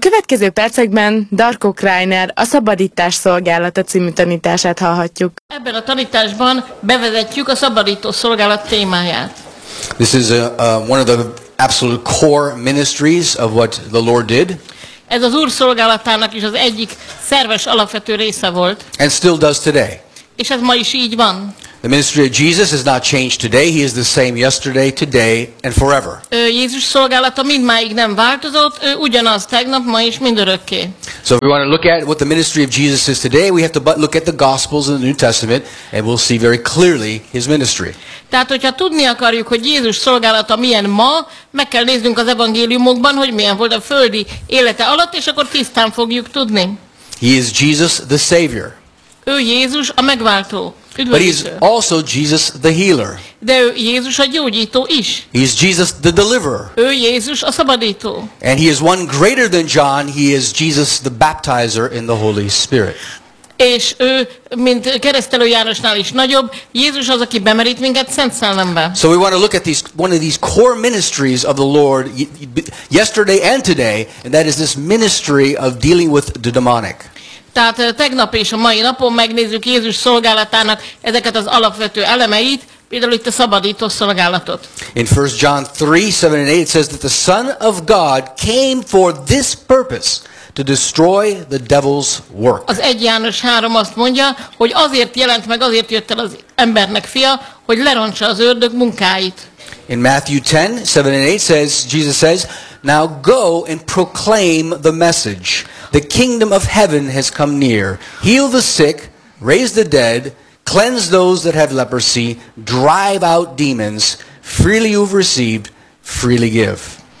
következő percekben Darko Kreiner a Szabadítás szolgálata című tanítását hallhatjuk. Ebben a tanításban bevezetjük a szabadító szolgálat témáját. This is one of the absolute core ministries of what the Lord did. Ez az Úr szolgálatának is az egyik szerves alapvető része volt. And still does today. És ez ma is így van. The ministry of Jesus has not changed today. He is the same yesterday, today, and forever. Jézus szolgálata mindmáig nem változott, ő ugyanaz tegnap, ma és mindörökké. So if we want to look at what the ministry of Jesus is today, we have to look at the Gospels in the New Testament, and we'll see very clearly his ministry. Tehát, hogyha tudni akarjuk, hogy Jézus szolgálata milyen ma, meg kell néznünk az evangéliumokban, hogy milyen volt a földi élete alatt, és akkor tisztán fogjuk tudni. He is Jesus the Savior. Ő Jézus a megváltó. But he is also Jesus the healer. De ő Jézus a gyógyító is. He is Jesus the deliverer. Ő Jézus a szabadító. And he is one greater than John. He is Jesus the baptizer in the Holy Spirit. És ő, mint Keresztelő Jánosnál is nagyobb, Jézus az, aki bemerít minket Szent Szellembe. So we want to look at one of these core ministries of the Lord yesterday and today, and that is this ministry of dealing with the demonic. Tehát tegnap és a mai napon megnézzük Jézus szolgálatának ezeket az alapvető elemeit, például itt a szabadító szolgálatot. In 1 John 3:7 and 8 it says that the Son of God came for this purpose, to destroy the devil's work. Az 1 János 3 azt mondja, hogy azért jelent meg, azért jött el az embernek fia, hogy lerontsa az ördög munkáit. In Matthew 10:7 and 8 Jesus says, "Now go and proclaim the message. The kingdom of heaven has come near. Heal the sick, raise the dead, cleanse those that have leprosy, drive out demons. Freely you've received, freely give."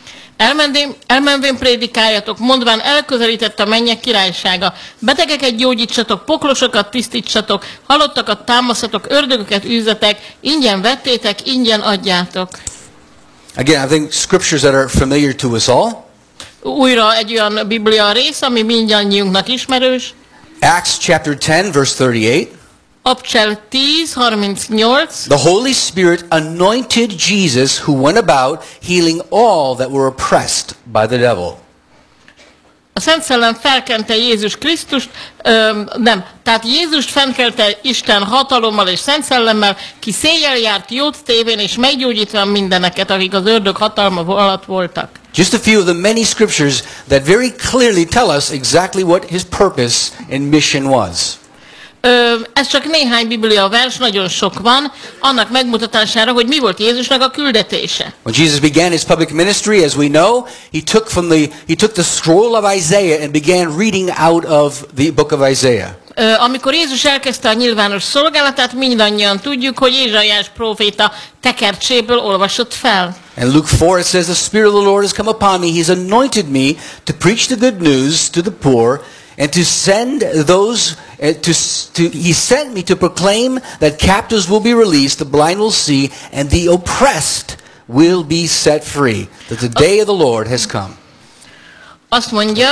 Elmenvén prédikáljatok, mondván elközelített a mennyek királysága. Betegeket gyógyítsatok, poklosokat tisztítsatok, halottakat támasztatok, ördögöket űzzetek, ingyen vettétek, ingyen adjátok. Again, I think scriptures that are familiar to us all. Újra egy olyan Biblia rész, ami mindannyiunknak ismerős. Acts chapter 10 verse 38. Abcsel 10:38. The Holy Spirit anointed Jesus, who went about healing all that were oppressed by the devil. A Szent Szellem felkente Jézus Krisztust, tehát Jézust fennkelte Isten hatalommal és Szent Szellemmel, ki széjjel járt jót tévén és meggyógyítva mindeneket, akik az ördög hatalma alatt voltak. Just a few of the many scriptures that very clearly tell us exactly what his purpose and mission was. Ez csak néhány Biblia vers, nagyon sok van, annak megmutatására, hogy mi volt Jézusnak a küldetése. When Jesus began his public ministry, as we know, he took the scroll of Isaiah and began reading out of the book of Isaiah. Amikor Jézus elkezdte a nyilvános szolgálatát, mindannyian tudjuk, hogy Ézsaiás próféta tekercséből olvasott fel. And Luke 4 it says, "The Spirit of the Lord has come upon me. He has anointed me to preach the good news to the poor, and to send those he sent me to proclaim that captives will be released, the blind will see, and the oppressed will be set free, that the day of the Lord has come." Azt mondja,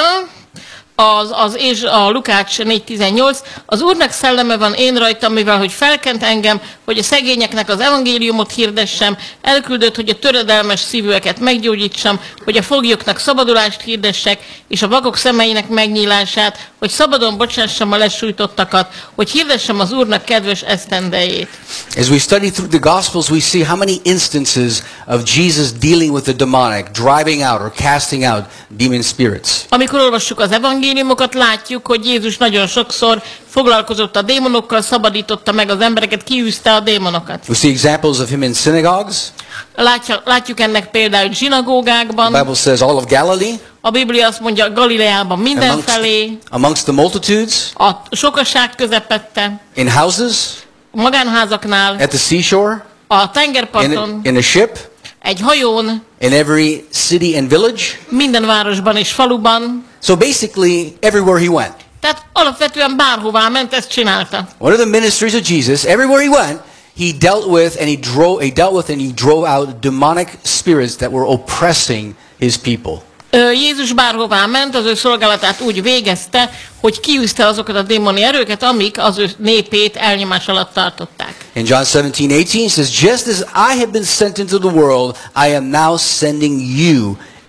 a Lukács 4:18, az Úrnak szelleme van én rajtam, mivel hogy felkent engem, hogy a szegényeknek az evangéliumot hirdessem, elküldött, hogy a töredelmes szívűeket meggyógyítsam, hogy a foglyoknak szabadulást hirdessek, és a vakok szemeinek megnyílását, hogy szabadon bocsássam a lesújtottakat, hogy hirdessem az Úrnak kedves esztendejét. As we study through the Gospels, we see how many instances of Jesus dealing with the demonic, driving out or casting out demon spirits. Amikor olvassuk az evangéliumokat, látjuk, hogy Jézus nagyon sokszor foglalkozott a démonokkal, szabadította meg az embereket, kiűzte a démonokat. We see examples of him in synagogues. Látjuk ennek például zsinagógákban. The Bible says all of Galilee. A Biblia azt mondja, Galileában mindenfelé. Amongst the multitudes. A sokaság közepette. In houses. Magánházaknál. At the seashore. A tengerparton. In a ship. Egy hajón. In every city and village. Minden városban és faluban. So basically everywhere he went. Tehát alapvetően bárhová ment, ezt csinálta. One of the ministries of Jesus, everywhere he went, he dealt with and he drove out demonic spirits that were oppressing his people. Jézus bárhová ment, az ő szolgálatát úgy végezte, hogy kiűzte azokat a démoni erőket, amik az ő népét elnyomás alatt tartották. In John 17:18 says, "Just as I have been sent into the world, I am now sending you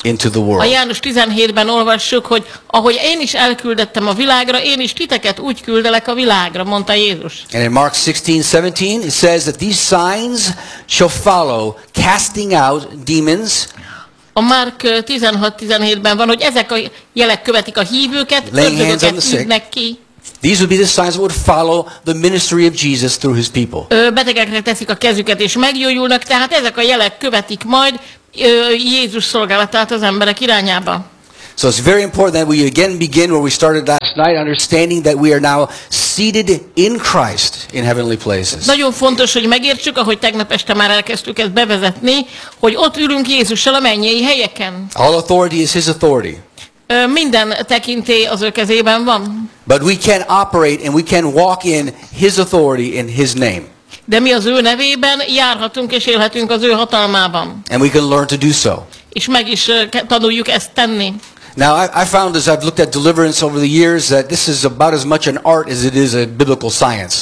into the A world. János 17-ben olvassuk, hogy ahogy én is elküldettem a világra, én is titeket úgy küldelek a világra, mondta Jézus. And in Mark 16:17 it says that these signs shall follow, casting out demons, A Márk 16-17-ben van, hogy ezek a jelek követik a hívőket, Laying hands on the ördögöket sick. űznek ki, these would be the signs that would follow the ministry of Jesus through his people. betegekre teszik a kezüket és meggyógyulnak, tehát ezek a jelek követik majd Jézus szolgálatát az emberek irányába. So it's very important that we again begin where we started last night, understanding that we are now seated in Christ in heavenly places. Nagyon fontos, hogy megértsük, ahogy tegnap este már elkezdtük ezt bevezetni, hogy ott ülünk Jézussal a mennyei helyeken. All authority is his authority. Minden tekintély az ő kezében van. But we can operate and we can walk in his authority in his name. De mi az ő nevében járhatunk és élhetünk az ő hatalmában. And we can learn to do so. És meg is tanuljuk ezt tenni. Now, I found as I've looked at deliverance over the years that this is about as much an art as it is a biblical science.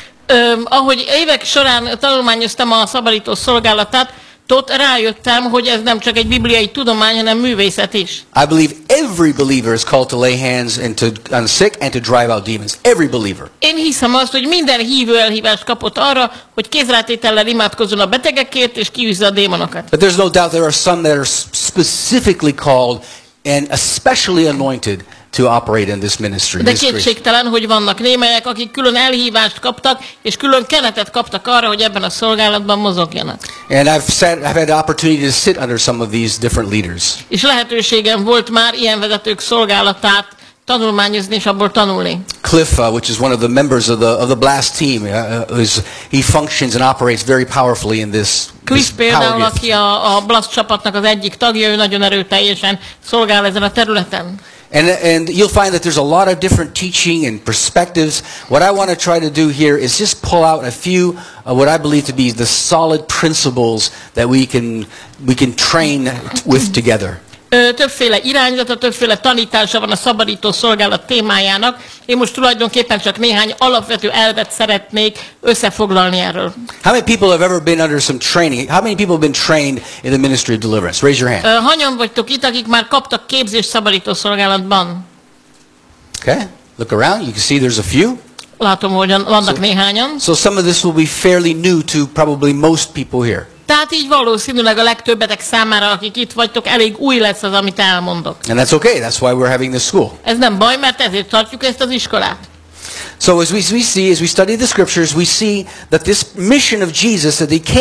Ahogy évek során tanulmányoztam a szabadító szolgálatát, ott rájöttem, hogy ez nem csak egy bibliai tudomány, hanem művészet is. I believe every believer is called to lay hands on the sick and to drive out demons. Every believer. Én hiszem azt, hogy minden hívő elhívást kapott arra, hogy kézrátétellel imádkozzon a betegekért, és kiűzze a démonokat. But there's no doubt there are some that are specifically called and especially anointed to operate in this ministry. De kétségtelen, hogy vannak némelyek, akik külön elhívást kaptak, és külön kenetet kaptak arra, hogy ebben a szolgálatban mozogjanak. And I've had the opportunity to sit under some of these different leaders. És lehetőségem volt már ilyen szolgálatát tanulmányozni és abból tanulni. Cliff, which is one of the members of the Blast team, he functions and operates very powerfully in this Cliff például, power gift. aki a Blast csapatnak az egyik tagja, ő nagyon erőteljesen szolgál ezen a területen. And you'll find that there's a lot of different teaching and perspectives. What I want to try to do here is just pull out a few of what I believe to be the solid principles that we can train with together. Többféle irányzata, többféle tanítása van a szabadító szolgálat témájának. Én most tulajdonképpen csak néhány alapvető elvet szeretnék összefoglalni erről. How many people have ever been under some training? How many people have been trained in the ministry of deliverance? Raise your hand. Hanyan vagytok itt, akik már kaptak képzést szabadító szolgálatban? Okay, look around. You can see there's a few. Látom, hogy vannak néhányan. So some of this will be fairly new to probably most people here. Tehát így valószínűleg a legtöbbetek számára, akik itt vagytok, elég új lesz az, amit elmondok. And that's okay. That's why we're having this school. Ez nem baj, mert ezért tartjuk ezt az iskolát. So as we study the scriptures, we see that this mission of Jesus that he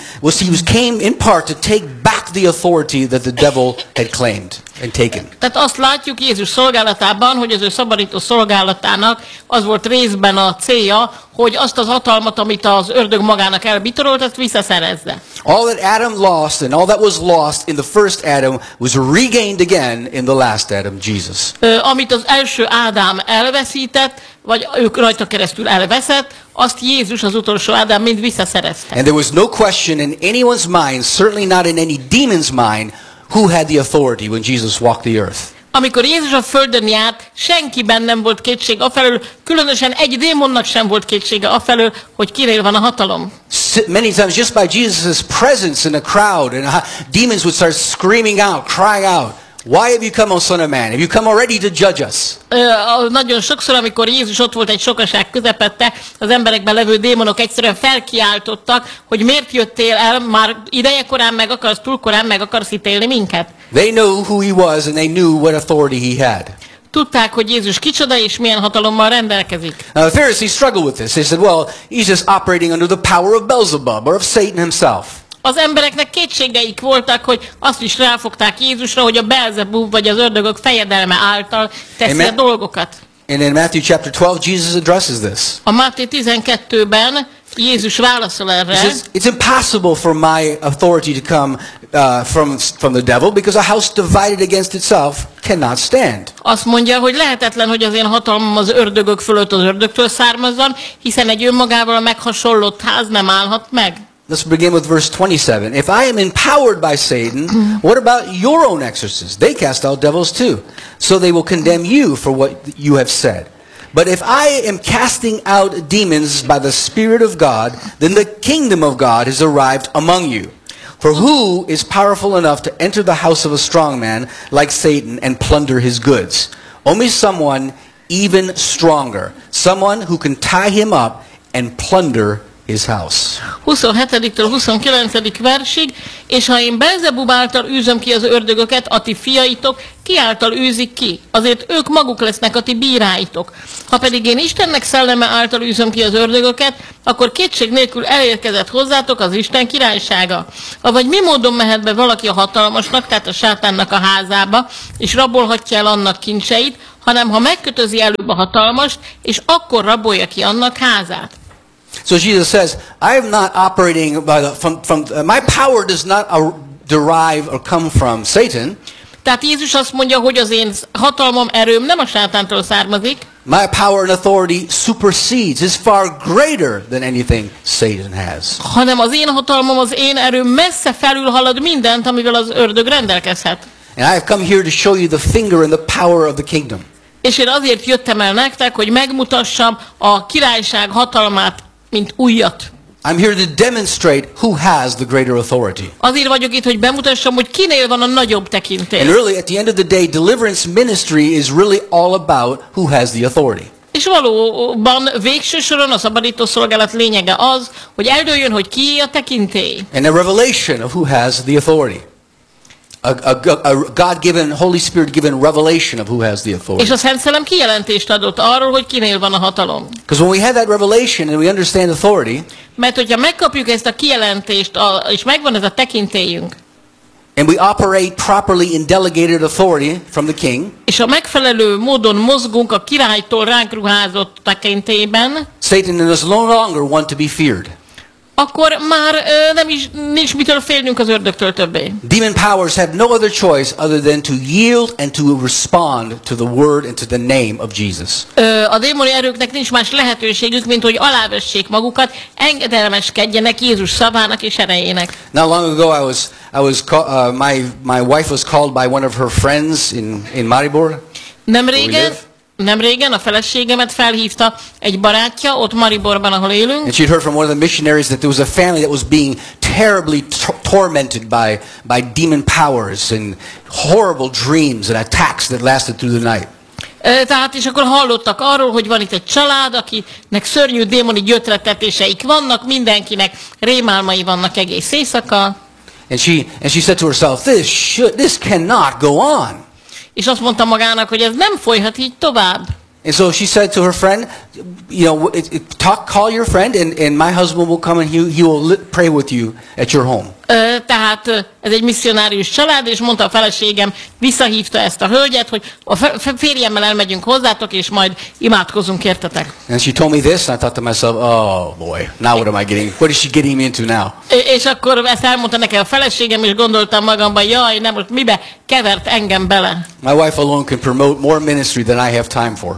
came in part to take back the authority that the devil had claimed and taken. Tehát azt látjuk Jézus szolgálatában, hogy az ő szabadító szolgálatának az volt részben a célja, hogy azt az hatalmat, amit az ördög magának elbitorolt, azt visszaszerezze. All that Adam lost and all that was lost in the first Adam was regained again in the last Adam, Jesus. Amit az első Ádám elveszített, vagy ők rajta keresztül elveszett, azt Jézus, az utolsó Ádám mind visszaszerezte. And there was no question in anyone's mind, certainly not in any demon's mind, who had the authority when Jesus walked the earth. Amikor Jézus a földön járt, senkiben nem volt kétség afelől, különösen egy démonnak sem volt kétsége afelől, hogy kinél van a hatalom. Many times just by Jesus' presence in a crowd, and demons would start screaming out, crying out, "Why have you come, O Son of Man? Have you come already to judge us?" Nagyon sokszor, amikor Jézus ott volt egy sokaság közepette, az emberekben levő démonok egyszerűen felkiáltottak, hogy miért jöttél el, már idejekorán meg akarsz, túlkorán meg akarsz ítélni minket. They know who he was and they knew what authority he had. Tudták, hogy Jézus kicsoda és milyen hatalommal rendelkezik. Now the Pharisees struggled with this. They said, well, he's just operating under the power of Beelzebub or of Satan himself. Az embereknek kétségeik voltak, hogy azt is ráfogták Jézusra, hogy a Beelzebub vagy az ördögök fejedelme által teszi a dolgokat. And in Matthew chapter 12, Jesus addresses this. A Máté 12-ben Jézus válaszol erre. He says, it's impossible for my authority to come from the devil, because a house divided against itself cannot stand. Azt mondja, hogy lehetetlen, hogy az én hatalmam az ördögök fölött az ördögtől származzon, hiszen egy önmagával meghasonlott ház nem állhat meg. Let's begin with verse 27. If I am empowered by Satan, what about your own exorcists? They cast out devils too. So they will condemn you for what you have said. But if I am casting out demons by the Spirit of God, then the kingdom of God has arrived among you. For who is powerful enough to enter the house of a strong man like Satan and plunder his goods? Only someone even stronger. Someone who can tie him up and plunder his house. 27-től 29. versig, és ha én Belzebub által űzöm ki az ördögöket, a ti fiaitok ki által űzik ki? Azért ők maguk lesznek a ti bíráitok. Ha pedig én Istennek szelleme által űzöm ki az ördögöket, akkor kétség nélkül elérkezett hozzátok az Isten királysága. Avagy mi módon mehet be valaki a hatalmasnak, tehát a sátánnak a házába, és rabolhatja el annak kincseit, hanem ha megkötözi előbb a hatalmast, és akkor rabolja ki annak házát. So Jesus says, I am not operating by my power does not derive or come from Satan. Tehát Jézus azt mondja, hogy az én hatalmam, erőm nem a sátántól származik. My power and authority supersedes, is far greater than anything Satan has. Hanem az én hatalmam, az én erőm messze felülhalad mindent, amivel az ördög rendelkezhet. And I have come here to show you the finger and the power of the kingdom. És én azért jöttem el nektek, hogy megmutassam a királyság hatalmát, mint újat. I'm here to demonstrate who has the greater authority. Azért vagyok itt, hogy bemutassam, hogy kinél van a nagyobb tekintély. And really, at the end of the day, deliverance ministry is really all about who has the authority. És valóban végső soron a szabadító szolgálat lényege az, hogy eldőljön, hogy kié a tekintély. And a revelation of who has the authority. A God-given, Holy Spirit-given revelation of who has the authority. És a Szent Szellem kijelentést adott arról, hogy kinél van a hatalom. Because when we have that revelation and we understand authority, mert hogyha megkapjuk ezt a kijelentést, és megvan ez a tekintélyünk, and we operate properly in delegated authority from the king, és a megfelelő módon mozgunk a királytól ránk ruházott tekintélyben, Satan does no longer want to be feared. akkor már nincs mitől félnünk az ördögtől többé. Demon powers have no other choice other than to yield and to respond to the word and to the name of Jesus. A démoni erőknek nincs más lehetőségük, mint hogy alávessék magukat, engedelmeskedjenek Jézus szavának és erejének. Not long ago, my wife was called by one of her friends in Maribor. Nemrégen a feleségemet felhívta egy barátja ott Mariborban, ahol élünk. And she'd heard from one of the missionaries that there was a family that was being terribly tormented by demon powers and horrible dreams and attacks that lasted through the night. Tehát és akkor hallottak arról, hogy van itt egy család, akinek szörnyű démoni gyötretetéseik vannak, mindenkinek rémálmai vannak egész éjszaka. And she said to herself, this cannot go on. És azt mondta magának, hogy ez nem folyhat így tovább. And so she said to her friend, call your friend, and my husband will come and he will pray with you at your home. Tehát ez egy misszionárius család, és mondta a feleségem, visszahívta ezt a hölgyet, hogy a férjemmel elmegyünk hozzátok, és majd imádkozunk értetek. And she told me this, and I thought to myself, oh boy, now what is she getting me into now? És akkor ezt elmondta nekem a feleségem, és gondoltam magamban, jaj, nem most mibe kevert engem bele. My wife alone can promote more ministry than I have time for.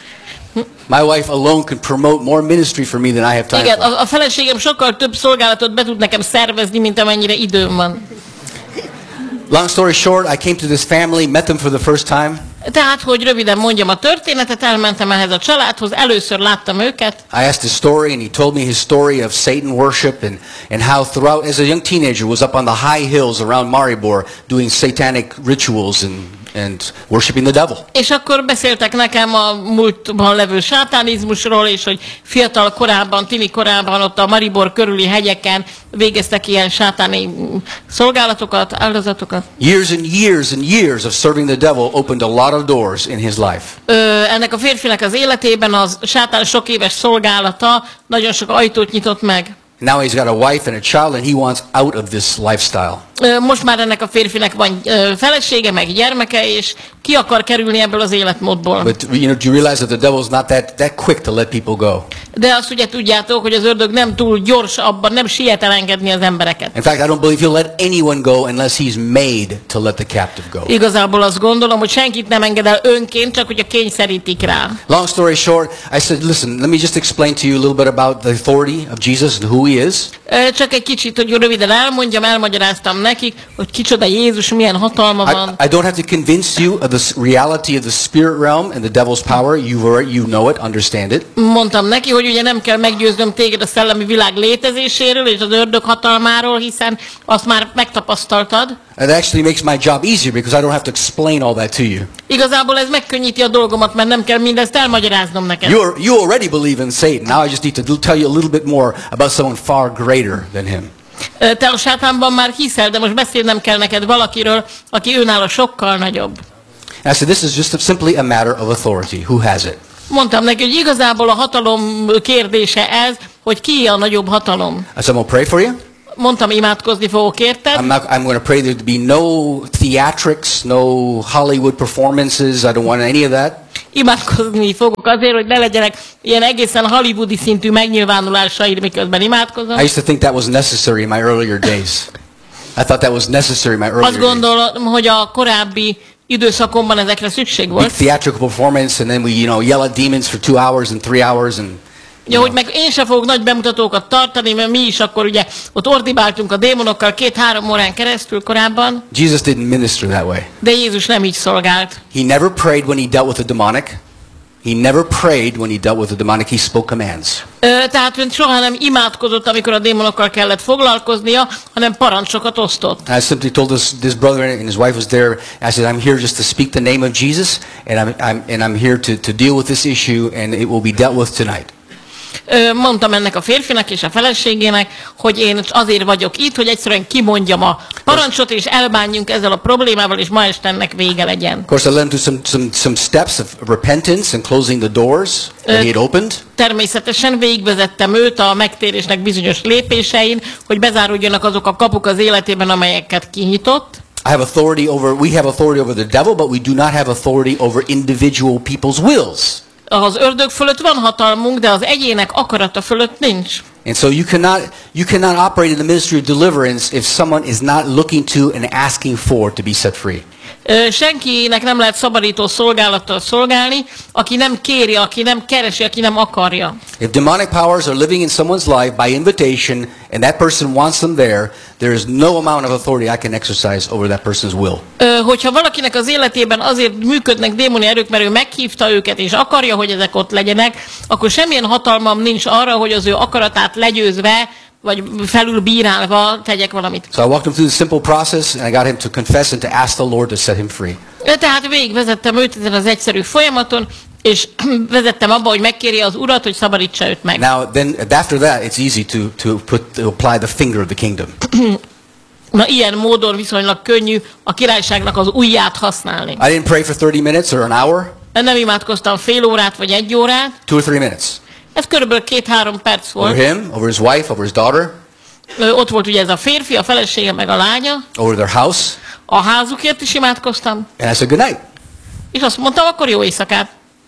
My wife alone can promote more ministry for me than I have time igen, for. A feleségem sokkal több szolgálatot be tud nekem szervezni, mint amennyire időm van. Long story short, I came to this family, met them for the first time. Tehát, hogy röviden mondjam a történetet, elmentem ehhez a családhoz, először láttam őket. I asked his story, and he told me his story of Satan worship and how throughout, as a young teenager, was up on the high hills around Maribor doing satanic rituals and worshiping the devil. És akkor beszéltek nekem a múltban levő sátánizmusról, és hogy fiatal korában, tini korában ott a Maribor körüli hegyeken végeztek ilyen sátáni szolgálatokat, áldozatokat. Years and years and years of serving the devil opened a lot of doors in his life. Ennek a férfinek az életében az sátán sok éves szolgálata nagyon sok ajtót nyitott meg. Now he's got a wife and a child, and he wants out of this lifestyle. Most már ennek a férfinek van felesége, meg gyermeke, és ki akar kerülni ebből az életmódból. But do you realize that the devil's not that quick to let people go? De azt ugye tudjátok, hogy az ördög nem túl gyors abban, nem siet elengedni az embereket. In fact, I don't believe he'll let anyone go unless he's made to let the captive go. Igazából azt gondolom, hogy senkit nem enged el önként, csak hogy a kényszerítik rá. Long story short, I said, listen, let me just explain to you a little bit about the authority of Jesus and who he is. Csak egy kicsit, hogy röviden elmagyaráztam nekik, hogy kicsoda Jézus, milyen hatalma van. I don't have to convince you of the reality of the spirit realm and the devil's power. You know it, understand it. Mondtam neki, hogy ugye nem kell meggyőznöm téged a szellemi világ létezéséről és az ördög hatalmáról, hiszen azt már megtapasztaltad. It actually makes my job easier because I don't have to explain all that to you. Igazából ez megkönnyíti a dolgomat, mert nem kell mindezt elmagyaráznom neked. You already believe in Satan. Now I just need to tell you a little bit more about someone far greater than him. Te a sátánban már hiszel, de most beszélnem kell neked valakiről, aki őnála sokkal nagyobb. And I said, this is just simply a matter of authority. Who has it? Mondtam neki, hogy igazából a hatalom kérdése ez, hogy ki a nagyobb hatalom. I said, I'm going to pray for you. Mondtam, imádkozni fogok érted. I'm going to pray there to be no theatrics, no Hollywood performances. I don't want any of that. Imádkozni fogok azért, hogy ne legyenek ilyen egészen hollywoodi szintű megnyilvánulásaid, miközben imádkozom. I used to think that was necessary in my earlier days. I thought that was necessary in my earlier Azt gondolom, hogy a korábbi időszakomban ezekre szükség days. volt. Big theatrical performance, and then we, yell at demons for 2 hours and 3 hours, and Ja, hogy meg én sem fogok nagy bemutatókat tartani, mert mi is akkor ugye ott ordibáltunk a démonokkal 2-3 órán keresztül korábban. Jesus didn't minister that way. De Jézus nem így szolgált. He never prayed when he dealt with the demonic. He never prayed when he dealt with the demonic. He spoke commands. Tehát ön soha nem imádkozott, amikor a démonokkal kellett foglalkoznia, hanem parancsokat osztott. I simply told this brother, and his wife was there. I said, I'm here just to speak the name of Jesus, and I'm here to deal with this issue, and it will be dealt with tonight. Mondtam ennek a férfinak és a feleségének, hogy én azért vagyok itt, hogy egyszerűen kimondjam a parancsot, és elbánjunk ezzel a problémával, és ma este ennek vége legyen. Of course, I led him through some steps of repentance and closing the doors that he had opened. Természetesen végigvezettem őt a megtérésnek bizonyos lépésein, hogy bezáródjanak azok a kapuk az életében, amelyeket kinyitott. We have authority over the devil, but we do not have authority over individual people's wills. Az ördög fölött van hatalmunk, de az egyének akarata fölött nincs. And so you cannot operate in the ministry of deliverance if someone is not looking to and asking for to be set free. Senkinek nem lehet szabadító szolgálattal szolgálni, aki nem kéri, aki nem keresi, aki nem akarja. If demonic powers are living in someone's life by invitation and that person wants them there is no amount of authority I can exercise over that person's will. Hogyha valakinek az életében azért működnek démoni erők, mert ő meghívta őket és akarja, hogy ezek ott legyenek, akkor semmilyen hatalmam nincs arra, hogy az ő akaratát legyőzve vagy felülbírálva tegyek valamit. So I walked him through the simple process, and I got him to confess and to ask the Lord to set him free. Tehát végigvezettem őt ezen az egyszerű folyamaton, és vezettem abba, hogy megkéri az Urat, hogy szabadítsa őt meg. Now, then after that, it's easy to apply the finger of the kingdom. Na, ilyen módon viszonylag könnyű a királyságnak az ujját használni. I didn't pray for 30 minutes or an hour. Nem imádkoztam fél órát vagy 1 órát. 2 or 3 minutes. Ez körülbelül 2-3 perc volt. Over him, over his wife, over his daughter. Ott volt ugye ez a férfi, a felesége meg a lánya. Over their house. A házukért is imádkoztam. And I said, good night. És azt mondtam, akkor jó éjszakát.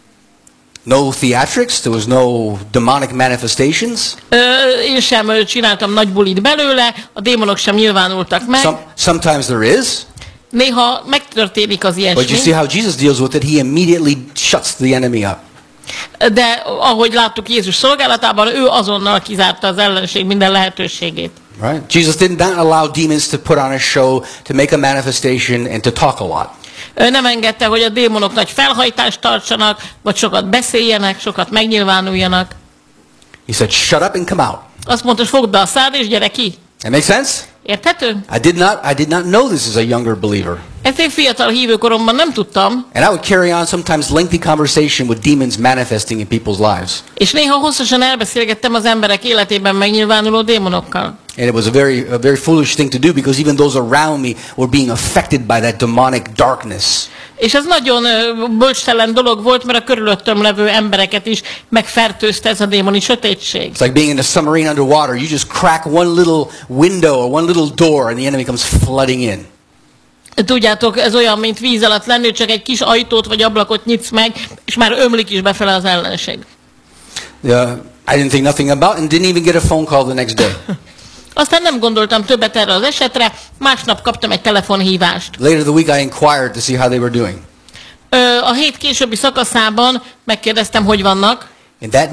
No theatrics, there was no demonic manifestations. Én sem csináltam nagy bulit belőle, a démonok sem nyilvánultak meg. Sometimes there is. Néha megtörténik az But you ilyesmi. see how Jesus deals with it, he immediately shuts the enemy up. De ahogy láttuk Jézus szolgálatában, ő azonnal kizárta az ellenség minden lehetőségét. Right? Jesus did not allow demons to put on a show, to make a manifestation, and to talk a lot. Nem engedte, hogy a démonok nagy felhajtást tartsanak, vagy sokat beszéljenek, sokat megnyilvánuljanak. He said, shut up and come out. Azt mondta, hogy fogd be a szád és gyere ki. That makes sense? Érthető? I did not know this as a younger believer. Ezt én fiatal hívőkoromban nem tudtam. And I would carry on sometimes lengthy conversation with demons manifesting in people's lives. És néha hosszasan elbeszélgettem az emberek életében megnyilvánuló démonokkal. And it was a very foolish thing to do because even those around me were being affected by that demonic darkness. És ez nagyon bölcstelen dolog volt, mert a körülöttem levő embereket is megfertőzte ez a démoni sötétség. It's like being in a submarine underwater. You just crack one little window or one little door and the enemy comes flooding in. Tudjátok, ez olyan, mint víz alatt lenni, csak egy kis ajtót vagy ablakot nyitsz meg, és már ömlik is befele az ellenség. I didn't think nothing about it and didn't even get a phone call the next day. Aztán nem gondoltam többet erre az esetre, másnap kaptam egy telefonhívást. Later the week I inquired to see how they were doing. A hét későbbi szakaszában megkérdeztem, hogy vannak. And that night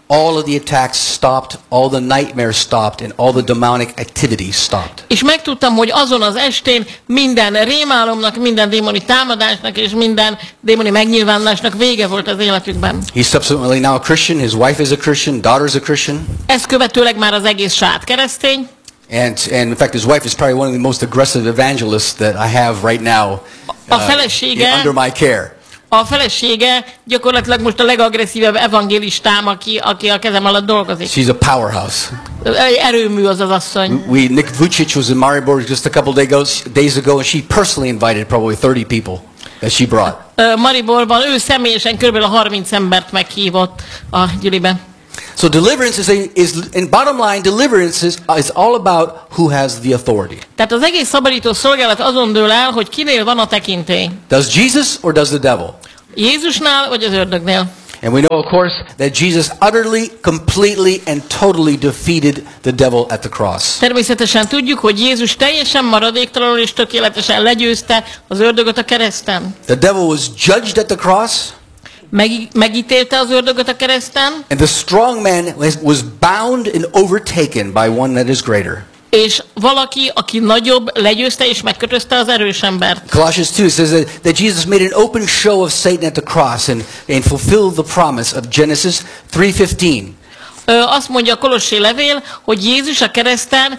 all of the attacks stopped, all the nightmares stopped, and all the demonic activities stopped. És megtudtam, hogy azon az estén minden rémálomnak, minden démoni támadásnak és minden démoni megnyilvánulásnak vége volt az életükben. He's subsequently now a Christian. His wife is a Christian. Daughter is a Christian. Ezt követőleg már az egész család keresztény. And in fact, his wife is probably one of the most aggressive evangelists that I have right now under my care. A felesége gyakorlatilag most a legagresszívebb evangélistám, aki a kezem alatt dolgozik. She's a powerhouse. Erőmű az asszony. Nick Vucic was in Maribor just a couple days ago, and she personally invited probably 30 people that she brought. Mariborban ő személyesen kb. 30 embert meghívott a gyüliben. So deliverance is in bottom line, deliverance is all about who has the authority. Tehát az egész szabadító szolgálat azon dől el, hogy kinél van a tekintély. Does Jesus or does the devil? Jézusnál vagy az ördögnél? And we know, of course, that Jesus utterly, completely, and totally defeated the devil at the cross. Természetesen tudjuk, hogy Jézus teljesen maradéktalanul és tökéletesen legyőzte az ördögöt a kereszten. The devil was judged at the cross. Megítélte az ördögöt a kereszten. And the strong man was bound and overtaken by one that is greater. És valaki, aki nagyobb, legyőzte és megkötözte az erős embert. Colossians 2 says that Jesus made an open show of Satan at the cross and fulfilled the promise of Genesis 3:15. Azt mondja a Kolossé levél, hogy Jézus a kereszten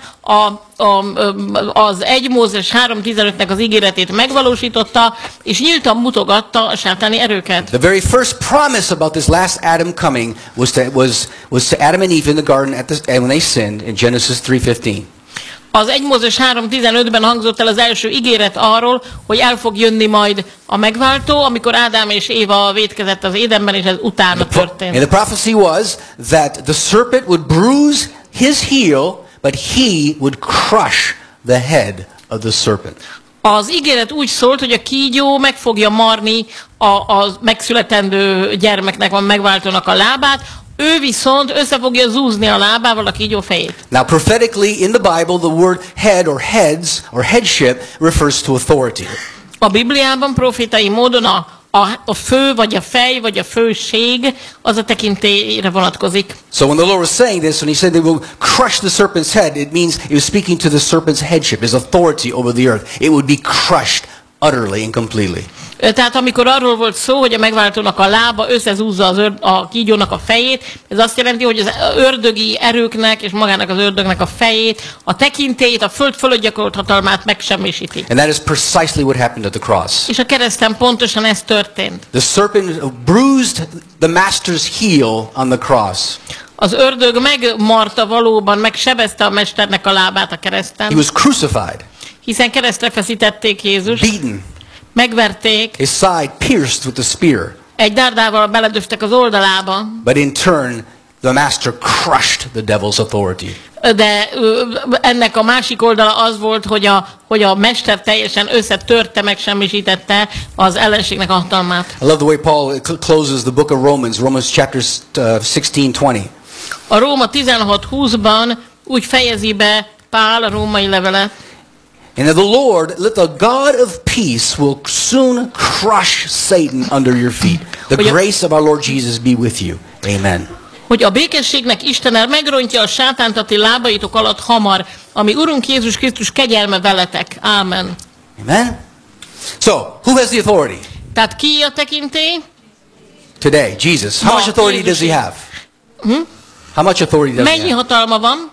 az 1 Mózes 3:15-nek az ígéretét megvalósította, és nyíltan mutogatta a sátáni erőket. The very first promise about this last Adam coming was to Adam and Eve in the garden and when they sinned in Genesis 3:15. Az 1 Mózes 3:15-ben hangzott el az első ígéret arról, hogy el fog jönni majd a megváltó, amikor Ádám és Éva vétkezett az Édenben, és ez utána történt. And the prophecy was that the serpent would bruise his heel, but he would crush the head of the serpent. Az ígéret úgy szólt, hogy a kígyó meg fogja marni a megszületendő gyermeknek, a megváltónak a lábát, ő viszont össze fogja zúzni a lábával a kígyó fejét. Now prophetically in the Bible the word head or heads or headship refers to authority. A Bibliában profétai módon a fő vagy a fej vagy a főség az a tekintélyre vonatkozik. So when the Lord was saying this, when he said they will crush the serpent's head, it means he was speaking to the serpent's headship, his authority over the earth. It would be crushed utterly and completely. Tehát amikor arról volt szó, hogy a megváltónak a lába összezúzza a kígyónak a fejét, ez azt jelenti, hogy az ördögi erőknek és magának az ördögnek a fejét, a tekintélyét, a föld fölött gyakorolt hatalmát megsemmisíti. And that is precisely what happened at the cross. És a kereszten pontosan ez történt. The serpent bruised the master's heel on the cross. Az ördög megmarta valóban, megsebezte a mesternek a lábát a kereszten. He was crucified. Hiszen keresztre feszítették Jézust. Beaten. Megverték. His side pierced with a spear. Egy dárdával beledöftek az oldalába. But in turn, the master crushed the devil's authority. De ennek a másik oldala az volt, hogy a mester teljesen összetörte, megsemmisítette az ellenségnek a hatalmát. I love the way Paul closes the book of Romans chapter 16:20. A Róma 16:20-ban úgy fejezi be Pál a római levelet. And the Lord, let the God of peace will soon crush Satan under your feet. The grace of our Lord Jesus be with you. Amen. Hogy a békességnek Istene megrontja a sátánt a ti lábaitok alatt hamar, ami Urunk Jézus Krisztus kegyelme veletek. Amen. Amen. So, who has the authority? Tehát ki a tekintély? Today, Jesus. How much authority does he have? How much authority does he Mennyi have? hatalma van?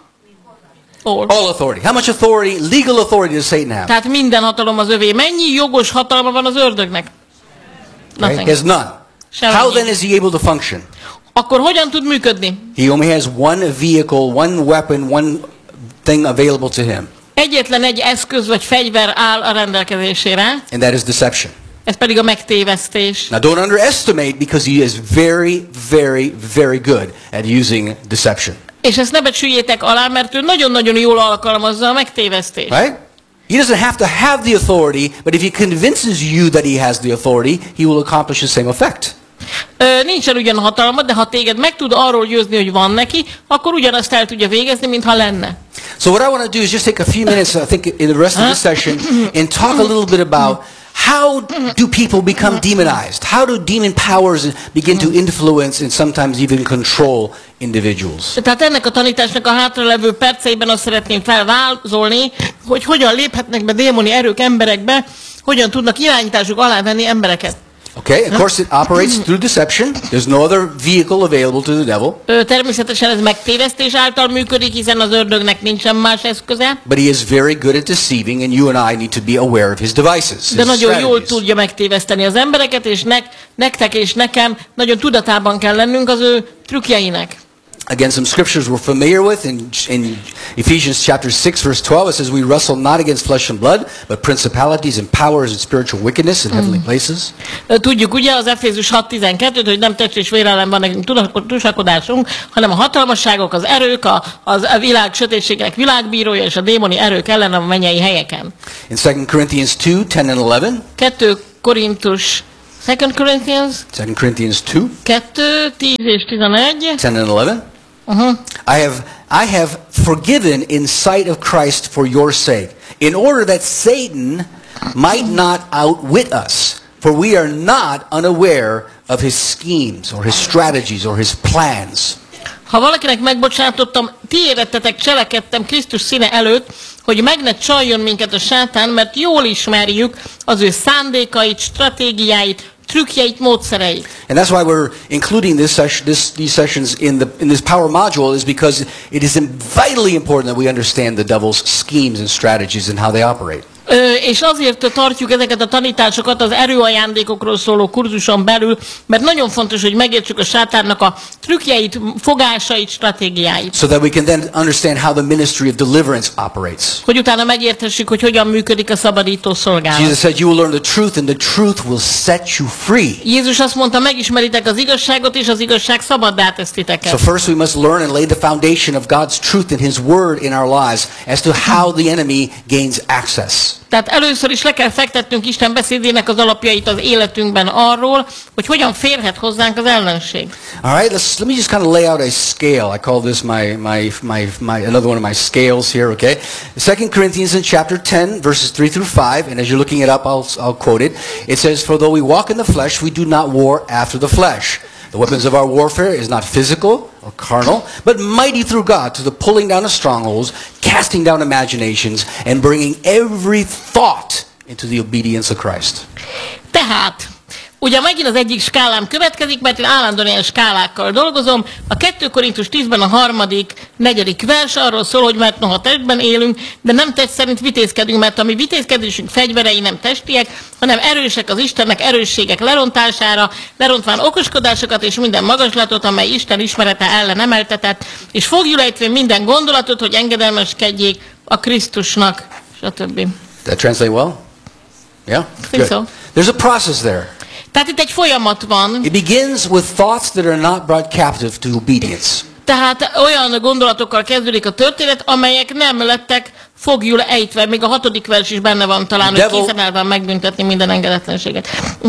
All authority. How much authority, legal authority does Satan have? Tehát minden hatalom az övé. Mennyi jogos hatalma van az ördögnek? Right? He has none. How then is he able to function? Akkor hogyan tud működni? He only has one vehicle, one weapon, one thing available to him. Egyetlen egy eszköz vagy fegyver áll a rendelkezésére. And that is deception. Ez pedig a megtévesztés. Now don't underestimate, because he is very, very, very good at using deception. És ezt ne becsüljétek alá, mert ő nagyon-nagyon jól alkalmazza a megtévesztést. Right? He doesn't have to have the authority, but if he convinces you that he has the authority, he will accomplish the same effect. Nincsen ugyan hatalma, de ha téged meg tud arról győzni, hogy van neki, akkor ugyanazt el tudja végezni, mintha lenne. So what I want to do is just take a few minutes, I think, in the rest of this session and talk a little bit about how do people become demonized? How do demon powers begin to influence and sometimes even control individuals? Tehát ennek a tanításnak a hátralevő perceiben azt szeretném felvázolni, hogy hogyan léphetnek be démoni erők emberekbe, hogyan tudnak irányításuk alá venni embereket. Okay, of course it operates through deception. There's no other vehicle available to the devil. Természetesen ez megtévesztés által működik, hiszen az ördögnek nincsen más eszköze. But he is very good at deceiving, and you and I need to be aware of his devices. De nagyon jól tudja megtéveszteni az embereket, és nektek és nekem nagyon tudatában kell lennünk az ő trükkjeinek. Again, some scriptures we're familiar with in Ephesians chapter 6, verse 12, it says, we wrestle not against flesh and blood, but principalities and powers and spiritual wickedness in heavenly places. Tudjuk ugye az Efézus 6:12-t, hogy nem test és vér ellen van nekünk tusakodásunk, hanem a hatalmasságok, az erők, a világ sötétségek világbírója és a démoni erők ellen a mennyei helyeken. In 2 Corinthians 2, 10 and 11. 2 Corinthians 2, 10 és 11. 10 and 11. I have forgiven in sight of Christ for your sake, in order that Satan might not outwit us, for we are not unaware of his schemes or his strategies or his plans. Ha valakinek megbocsátottam, ti érettetek cselekedtem Krisztus színe előtt, hogy meg ne csaljon minket a sátán, mert jól ismerjük az ő szándékait, stratégiáit, trükkjeit, módszereit. And that's why we're including these sessions in this power module, is because it is vitally important that we understand the devil's schemes and strategies and how they operate. És azért tartjuk ezeket a tanításokat az erőajándékokról szóló kurzuson belül, mert nagyon fontos, hogy megértsük a sátánnak a trükkjeit, fogásait, stratégiáit. So that we can then understand how the ministry of deliverance operates. Hogy utána megértessük, hogy hogyan működik a szabadító szolgálat. Jesus said, you will learn the truth, and the truth will set you free. Jézus azt mondta, megismeritek az igazságot, és az igazság szabaddá tesz titeket. So first we must learn and lay the foundation of God's truth and His Word in our lives as to how the enemy gains access. Tehát először is le kell fektetnünk Isten beszédének az alapjait az életünkben arról, hogy hogyan férhet hozzánk az ellenség. All right, let me just kind of lay out a scale. I call this another one of my scales here, okay? 2 Corinthians in chapter 10, verses 3 through 5, and as you're looking it up, I'll quote it. It says, for though we walk in the flesh, we do not war after the flesh. The weapons of our warfare is not physical or carnal, but mighty through God to the pulling down of strongholds, casting down imaginations, and bringing every thought into the obedience of Christ. Tehát, ugye megint az egyik skálám következik, mert én állandóan ilyen skálákkal dolgozom. A 2 Korintus 10-ben a 3.-4. vers arról szól, hogy mert noha testben élünk, de nem test szerint vitézkedünk, mert a mi vitézkedésünk fegyverei nem testiek, hanem erősek az Istennek erősségek lerontására, lerontván okoskodásokat és minden magaslatot, amely Isten ismerete ellen emeltetett, és fogjulejtvén minden gondolatot, hogy engedelmeskedjék a Krisztusnak, stb. That translate well? Yeah? Think so. There's a process there. Tehát itt egy folyamat van. It begins with thoughts that are not brought captive to obedience. Tehát olyan gondolatokkal kezdődik a történet, amelyek nem lettek fogjul ejtve. Még a 6. vers is benne van talán, hogy készen áll van megbüntetni minden engedetlenséget.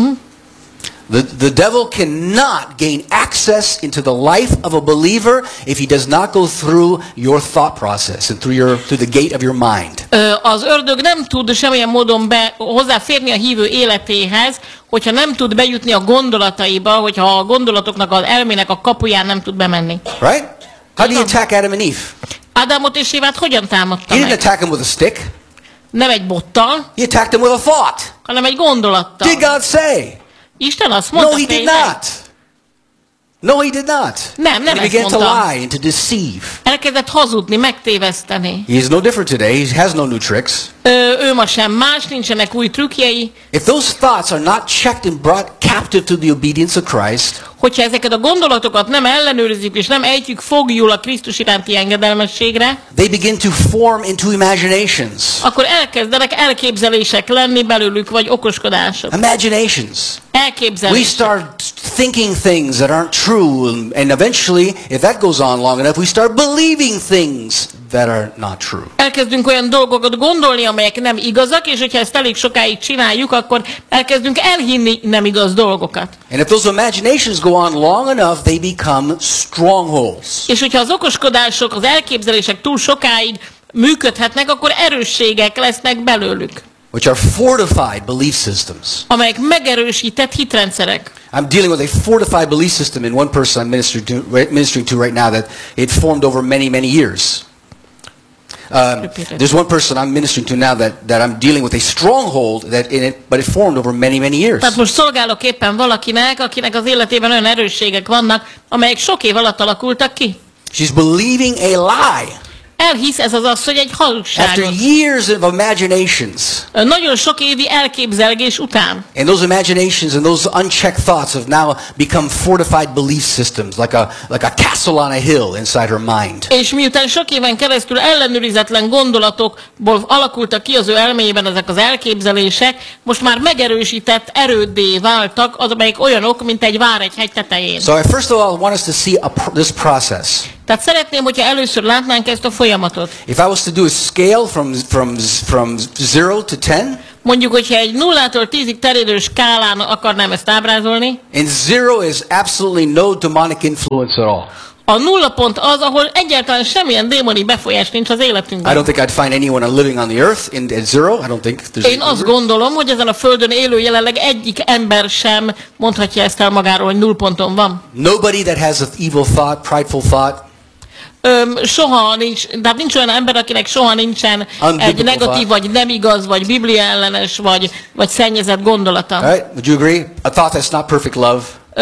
The devil cannot gain access into the life of a believer if he does not go through your thought process and through the gate of your mind. Az ördög nem tud semmilyen módon hozzáférni a hívő életéhez, hogyha nem tud bejutni a gondolataiba, hogyha a gondolatoknak, az elmének a kapuján nem tud bemenni. Right? How do you attack Adam and Eve? Ádámot és Évát hogyan támadta He didn't meg? attack him with a stick. Nem egy bottal, He attacked him with a thought. hanem egy gondolattal. Did God say? Isten azt mondta, No, he did not. No, he did not. Nem He ezt began to mondta. lie and to deceive. Elkezdett hazudni, megtéveszteni. He is no different today. He has no new tricks. Ő ma sem más, nincsenek új trükkjei. If those thoughts are not checked and brought captive to the obedience of Christ, Hogyha ezeket a gondolatokat nem ellenőrizzük és nem ejtjük fogjul a Krisztus iránti engedelmességre, they begin to form into imaginations. akkor elkezdenek elképzelések lenni belőlük, vagy okoskodások. Imaginations. We Elképzelések. start thinking things that aren't true, and eventually, if that goes on long enough, we start believing things that are not true. Elkezdünk olyan dolgokat gondolni, amelyek nem igazak, és hogyha ezt elég sokáig csináljuk, akkor elkezdünk elhinni nem igaz dolgokat. And if those imaginations go on long enough, they become strongholds. És hogyha az okoskodások, az elképzelések túl sokáig működhetnek, akkor erősségek lesznek belőlük. which are fortified belief systems. amelyek megerősített hitrendszerek. I'm dealing with a fortified belief system in one person I'm ministering to right now that it formed over many years. There's one person I'm ministering to now that I'm dealing with a stronghold but it formed over many years. Tehát most szolgálok éppen valakinek, akinek az életében olyan erősségek vannak, amelyek sok év alatt alakultak ki. She's believing a lie. Elhisz ez az asszony egy After hazugságot. years of imaginations. Nagyon sok évi elképzelgés után. And those imaginations and those unchecked thoughts have now become fortified belief systems, like a castle on a hill inside her mind. És miután sok éven keresztül ellenőrizetlen gondolatokból alakultak ki az ő elméjében ezek az elképzelések, most már megerősített erőddé váltak, amelyek olyanok, mint egy vár egy hegy tetején. So first of all, I want us to see this process. Tehát szeretném, hogyha először látnánk ezt a folyamatot. If I was to do a scale from 0 to 10, Mondjuk, hogyha egy 0-tól 10-ig terjedő skálán akarnám ezt ábrázolni, and 0 is absolutely no demonic influence at all. a 0 pont az, ahol egyáltalán semmilyen démoni befolyás nincs az I életünkben. don't think I'd find anyone living on the earth at 0. I don't think there's. Én azt gondolom, hogy ezen a földön élő jelenleg egyik ember sem mondhatja ezt el magáról, hogy 0 ponton van. Nobody that has an evil thought, prideful thought. Soha nincs, tehát nincs olyan ember, akinek soha nincsen egy negatív, vagy nem igaz, vagy biblia ellenes, vagy szennyezett gondolata. Right? Would you agree? A thought that's not perfect love.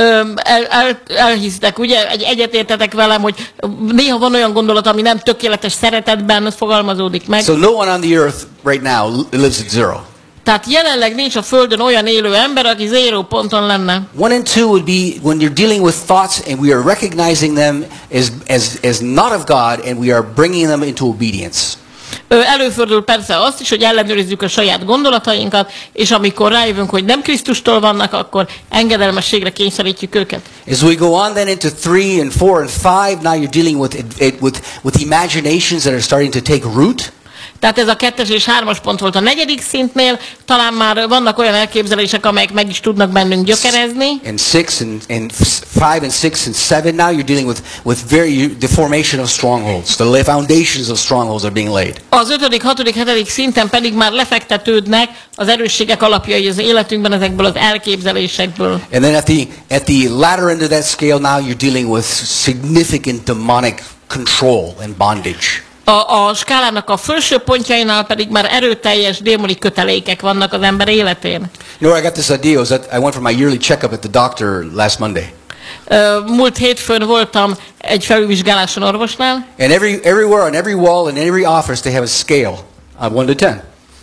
Elhisztek, ugye? Egyetértetek velem, hogy néha van olyan gondolat, ami nem tökéletes szeretetben fogalmazódik meg. So no one on the earth right now lives at 0. Tehát jelenleg nincs a Földön olyan élő ember, aki 0 ponton lenne. 1 and 2 would be when you're dealing with thoughts and we are recognizing them as not of God and we are bringing them into obedience. Előfordul persze azt is, hogy ellenőrizzük a saját gondolatainkat, és amikor rájövünk, hogy nem Krisztustól vannak, akkor engedelmességre kényszerítjük őket. As we go on then into 3 and 4 and 5, now you're dealing with imaginations that are starting to take root. Tehát ez a 2-es és 3-as pont volt a 4. szintnél, talán már vannak olyan elképzelések, amelyek meg is tudnak bennünk gyökerezni. And 6 and 5 and 6 and 7, now you're dealing with the formation of strongholds. The foundations of strongholds are being laid. Az 5., 6., 7. szinten pedig már lefektetődnek az erősségek alapjai az életünkben ezekből az elképzelésekből. And then at the latter end of that scale, now you're dealing with significant demonic control and bondage. A skálának a felső pontjainál pedig már erőteljes démoni kötelékek vannak az ember életén. You know where I got this idea was that I went for my yearly checkup at the doctor last Monday. Múlt hétfőn voltam egy felülvizsgáláson orvosnál. And everywhere on every wall in every office they have a scale on 1 to 10.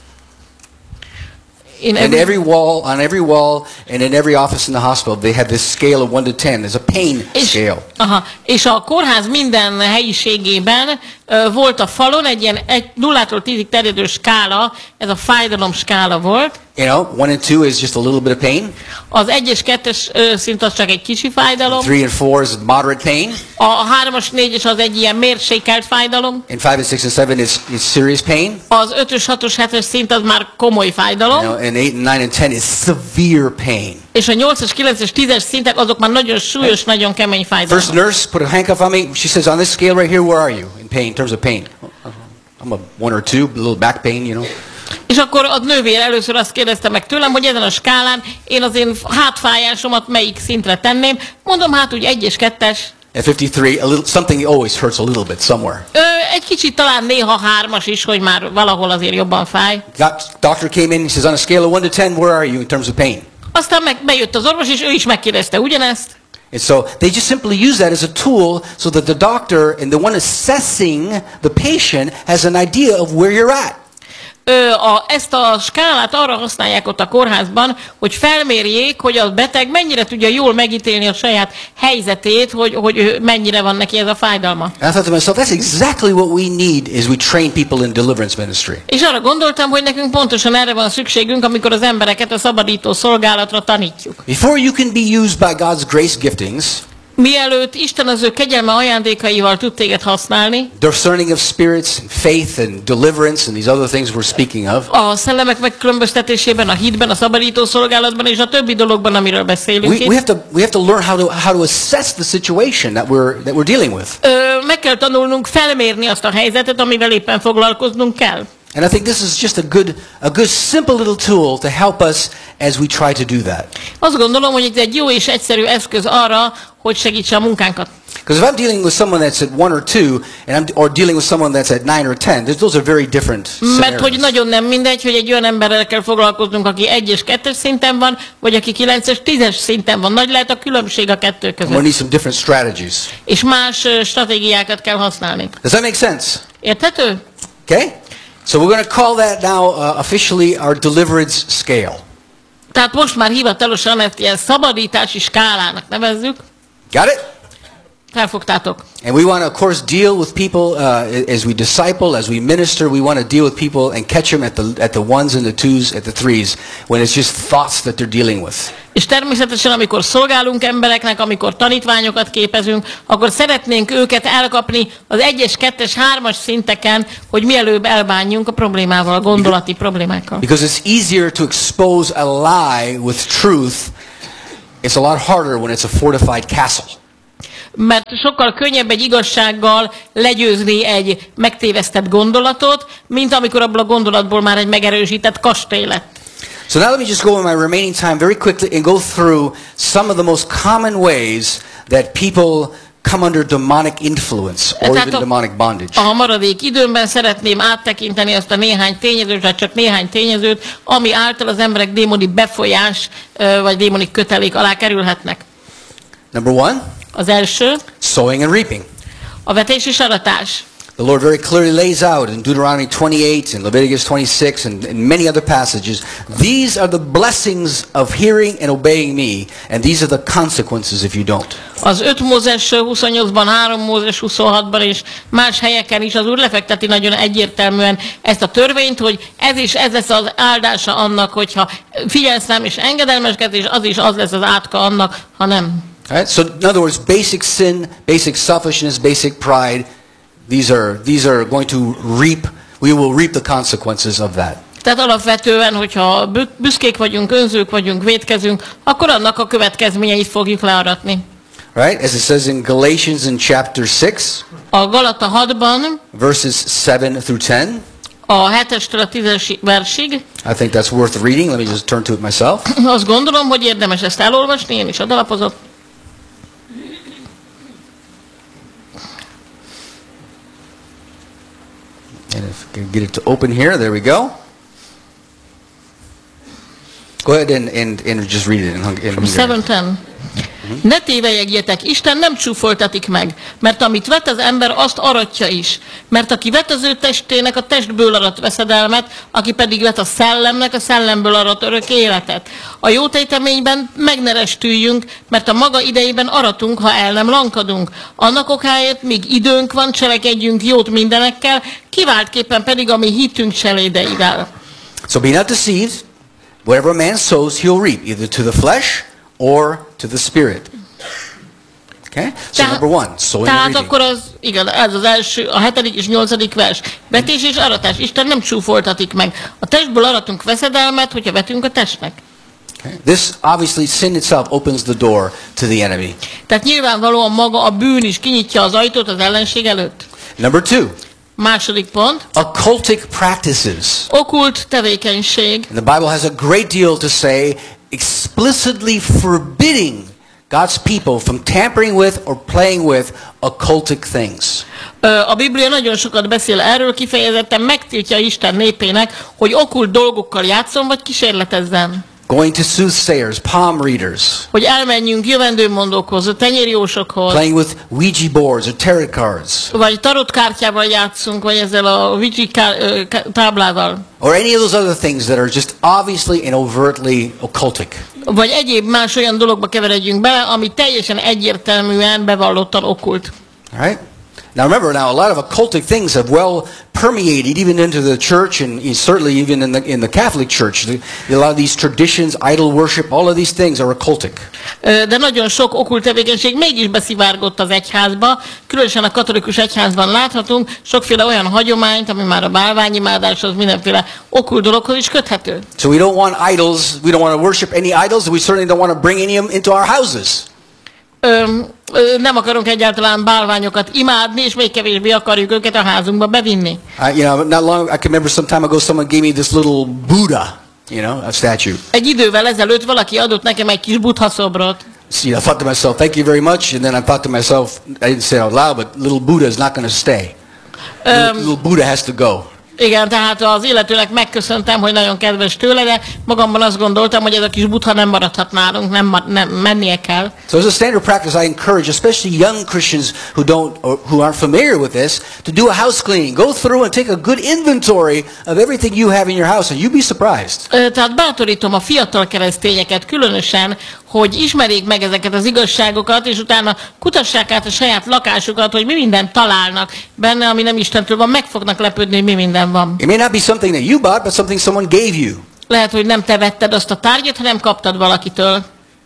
On every wall and in every office in the hospital they have this scale of 1 to 10. There's a pain scale. És a kórház minden helyiségében volt a falon egy ilyen 0-tól 10-ig terjedő skála, ez a fájdalom skála volt. You know, 1 and 2 is just a little bit of pain. Az 1 és 2-es szint az csak egy kicsi fájdalom. 3 and 4 is moderate pain. A 3-as, 4-es az egy ilyen mérsékelt fájdalom. And 5 and 6 and 7 is serious pain. Az 5-ös, 6-os, 7-es szint az már komoly fájdalom. You know, and 8 and 9 and 10 is severe pain. És a 8-as, 9-es, 10-es szintek azok már nagyon súlyos, nagyon kemény fájdalom. First nurse put a handcuff on me. She says, on this scale right here, where are you in pain, in terms of pain? I'm a 1 or 2, a little back pain, you know. És akkor a nővér először azt kérdezte meg tőlem, hogy ezen a skálán én az én hátfájásomat melyik szintre tenném. Mondom, hát úgy 1 és 2-es. At 53, something always hurts a little bit somewhere. Egy kicsit talán néha 3-as is, hogy már valahol azért jobban fáj. Doctor came in, he says, on a scale of 1 to 10, where are you in terms of pain? Aztán bejött az orvos, és ő is megkérdezte ugyanezt. And so they just simply use that as a tool so that the doctor and the one assessing the patient has an idea of where you're at. Ezt a skálát arra használják ott a kórházban, hogy felmérjék, hogy a beteg mennyire tudja jól megítélni a saját helyzetét, hogy mennyire van neki ez a fájdalma. And I thought to myself, that's exactly what we need as we train people in deliverance ministry. És arra gondoltam, hogy nekünk pontosan erre van szükségünk, amikor az embereket a szabadító szolgálatra tanítjuk. Before you can be used by God's grace giftings, mielőtt Isten az ő kegyelme ajándékaival tud téged használni, discerning of spirits, faith and deliverance and these other things we're speaking of, a szellemek megkülönböztetésében, a hitben, a szabadító szolgálatban és a többi dologban, amiről beszélünk we have to learn how to assess the situation that we're dealing with. Meg kell tanulnunk felmérni azt a helyzetet, amivel éppen foglalkoznunk kell. And I think this is just a good simple little tool to help us as we try to do that. Azt gondolom, hogy ez egy jó és egyszerű eszköz arra, hogy segítse a munkánkat. Because if I'm dealing with someone that's at 1 or 2, or dealing with someone that's at 9 or 10, those are very different scenarios. Mert hogy nagyon nem mindegy, hogy egy olyan emberrel kell foglalkoznunk, aki 1 és 2-es szinten van, vagy aki 9-es, 10-es szinten van. Nagy lehet a különbség a kettő között. We'll need some different strategies. És más stratégiákat kell használni. Does that make sense? Érthető? Okay? So we're going to call that now officially our deliverance scale. Tehát most már hivatalosan ezt ilyen szabadítási skálának nevezzük. Got it? Felfogtátok. And we want to, of course, deal with people as we disciple, as we minister. We want to deal with people and catch them at the ones and the twos, at the threes, when it's just thoughts that they're dealing with. És természetesen, amikor szolgálunk embereknek, amikor tanítványokat képezünk, akkor szeretnénk őket elkapni az 1-es, 2-es, 3-as szinteken, hogy mielőbb elbánjunk a problémával, a gondolati problémákkal. Because it's easier to expose a lie with truth. It's a lot harder when it's a fortified castle. Mert sokkal könnyebb egy igazsággal legyőzni egy megtévesztett gondolatot, mint amikor abból a gondolatból már egy megerősített kastély lett. So now let me just go in my remaining time very quickly and go through some of the most common ways that people come under demonic influence or even demonic bondage. A maradék időmben szeretném áttekinteni azt a néhány tényezőt, vagy csak néhány tényezőt, ami által az emberek démoni befolyás vagy démoni kötelék alá kerülhetnek. Number 1. Az első, sowing and reaping. a vetés és aratás. The Lord very clearly lays out in Deuteronomy 28 and Leviticus 26 and many other passages, these are the blessings of hearing and obeying me, and these are the consequences if you don't. Az 5 Mózes 28-ban, 3 Mózes 26-ban és más helyeken is az Úr lefekteti nagyon egyértelműen ezt a törvényt, hogy ez lesz az áldása annak, hogyha figyelsz rám és engedelmeskedsz, és az is az lesz az átka annak, ha nem. Right? So in other words, basic sin, basic selfishness, basic pride, these are going to reap, we will reap the consequences of that. Tehát alapvetően, hogyha büszkék vagyunk, önzők vagyunk, vétkezünk, akkor annak a következményeit fogjuk learatni. Right? As it says in Galatians in chapter 6, a Galata 6-ban, verses 7 through 10, a 7-estől a 10-es versig. I think that's worth reading. Let me just turn to it myself. Azt gondolom, hogy érdemes ezt elolvasni, én is odalapozok. And if I can get it to open here, there we go. Go ahead and just read it in Hungarian. 7:10. Ne tévejegjetek, Isten nem csúfoltatik meg, mert amit vet az ember, azt aratja is. Mert aki vet az ő testének, a testből arat veszedelmet, aki pedig vet a szellemnek, a szellemből arat örök életet. A jó téteményben meg ne restüljünk, mert a maga idejében aratunk, ha el nem lankadunk. Annak okáért, míg időnk van, cselekedjünk jót mindenekkel, kiváltképpen pedig a mi hitünk cselédeivel. So be not deceived, whatever a man sows, he'll reap, either to the flesh or to the spirit. Okay? So number 1, sowing and tehát reaping. akkor az, igen, ez az első, a 7. és 8. vers. Vetés és aratás. Isten nem csúfoltatik meg. A testből aratunk veszedelmet, hogyha vetünk a testnek. Okay? This obviously, sin itself opens the door to the enemy. Tehát nyilvánvalóan maga a bűn is kinyitja az ajtót az ellenség előtt. Number 2. Második pont. Occultic practices. Ockult tevékenység. And the Bible has a great deal to say, explicitly forbidding God's people from tampering with or playing with occultic things. A Biblia nagyon sokat beszél erről, kifejezetten megtiltja Isten népének, hogy okkult dolgokkal játszon vagy kísérletezzen. Going to soothsayers, palm readers. Hogy elmenjünk jövendőmondókhoz, tenyérjósokhoz. Playing with Ouija boards or tarot cards. Vagy tarotkártyával játszunk, vagy ezzel a Ouija táblával. Or any of those other things that are just obviously and overtly occultic. Vagy egyéb más olyan dologba keveredjünk bele, ami teljesen egyértelműen bevallottan okkult. All right? Now remember, a lot of occultic things have well permeated even into the church and certainly even in the Catholic Church. A lot of these traditions, idol worship, all of these things are occultic. De nagyon sok okkult tevékenység mégis beszivárgott az egyházba, különösen a katolikus egyházban láthatunk sokféle olyan hagyományt, ami már a bálványimádáshoz, mindenféle okkult dologhoz is köthető. So we don't want idols, we don't want to worship any idols, and we certainly don't want to bring any of them into our houses. Nem akarunk egyáltalán bálványokat imádni, és még kevésbé akarjuk őket a házunkba bevinni. Not long, I can remember some time ago someone gave me this little Buddha, a statue. Egy idővel ezelőtt valaki adott nekem egy kis Buddha szobrot. See, I thought to myself, thank you very much, and then I thought to myself, I didn't say it out loud, but little Buddha is not going to stay. Little Buddha has to go. Igen, tehát az illetőnek megköszöntem, hogy nagyon kedves tőle, de magamban azt gondoltam, hogy ez a kis Buddha nem maradhat nálunk, nem mennie kell. So as a standard practice, I encourage, especially young Christians who aren't familiar with this, to do a house cleaning. Go through and take a good inventory of everything you have in your house, and you'll be surprised. Tehát bátorítom a fiatal keresztényeket különösen, hogy ismerjék meg ezeket az igazságokat, és utána kutassák át a saját lakásukat, hogy mi mindent találnak benne, ami nem Istentől van, meg fognak lepődni, hogy mi minden van. It may not be something that you bought, but something someone gave you. Lehet, hogy nem te vetted azt a tárgyat, hanem kaptad valakitől.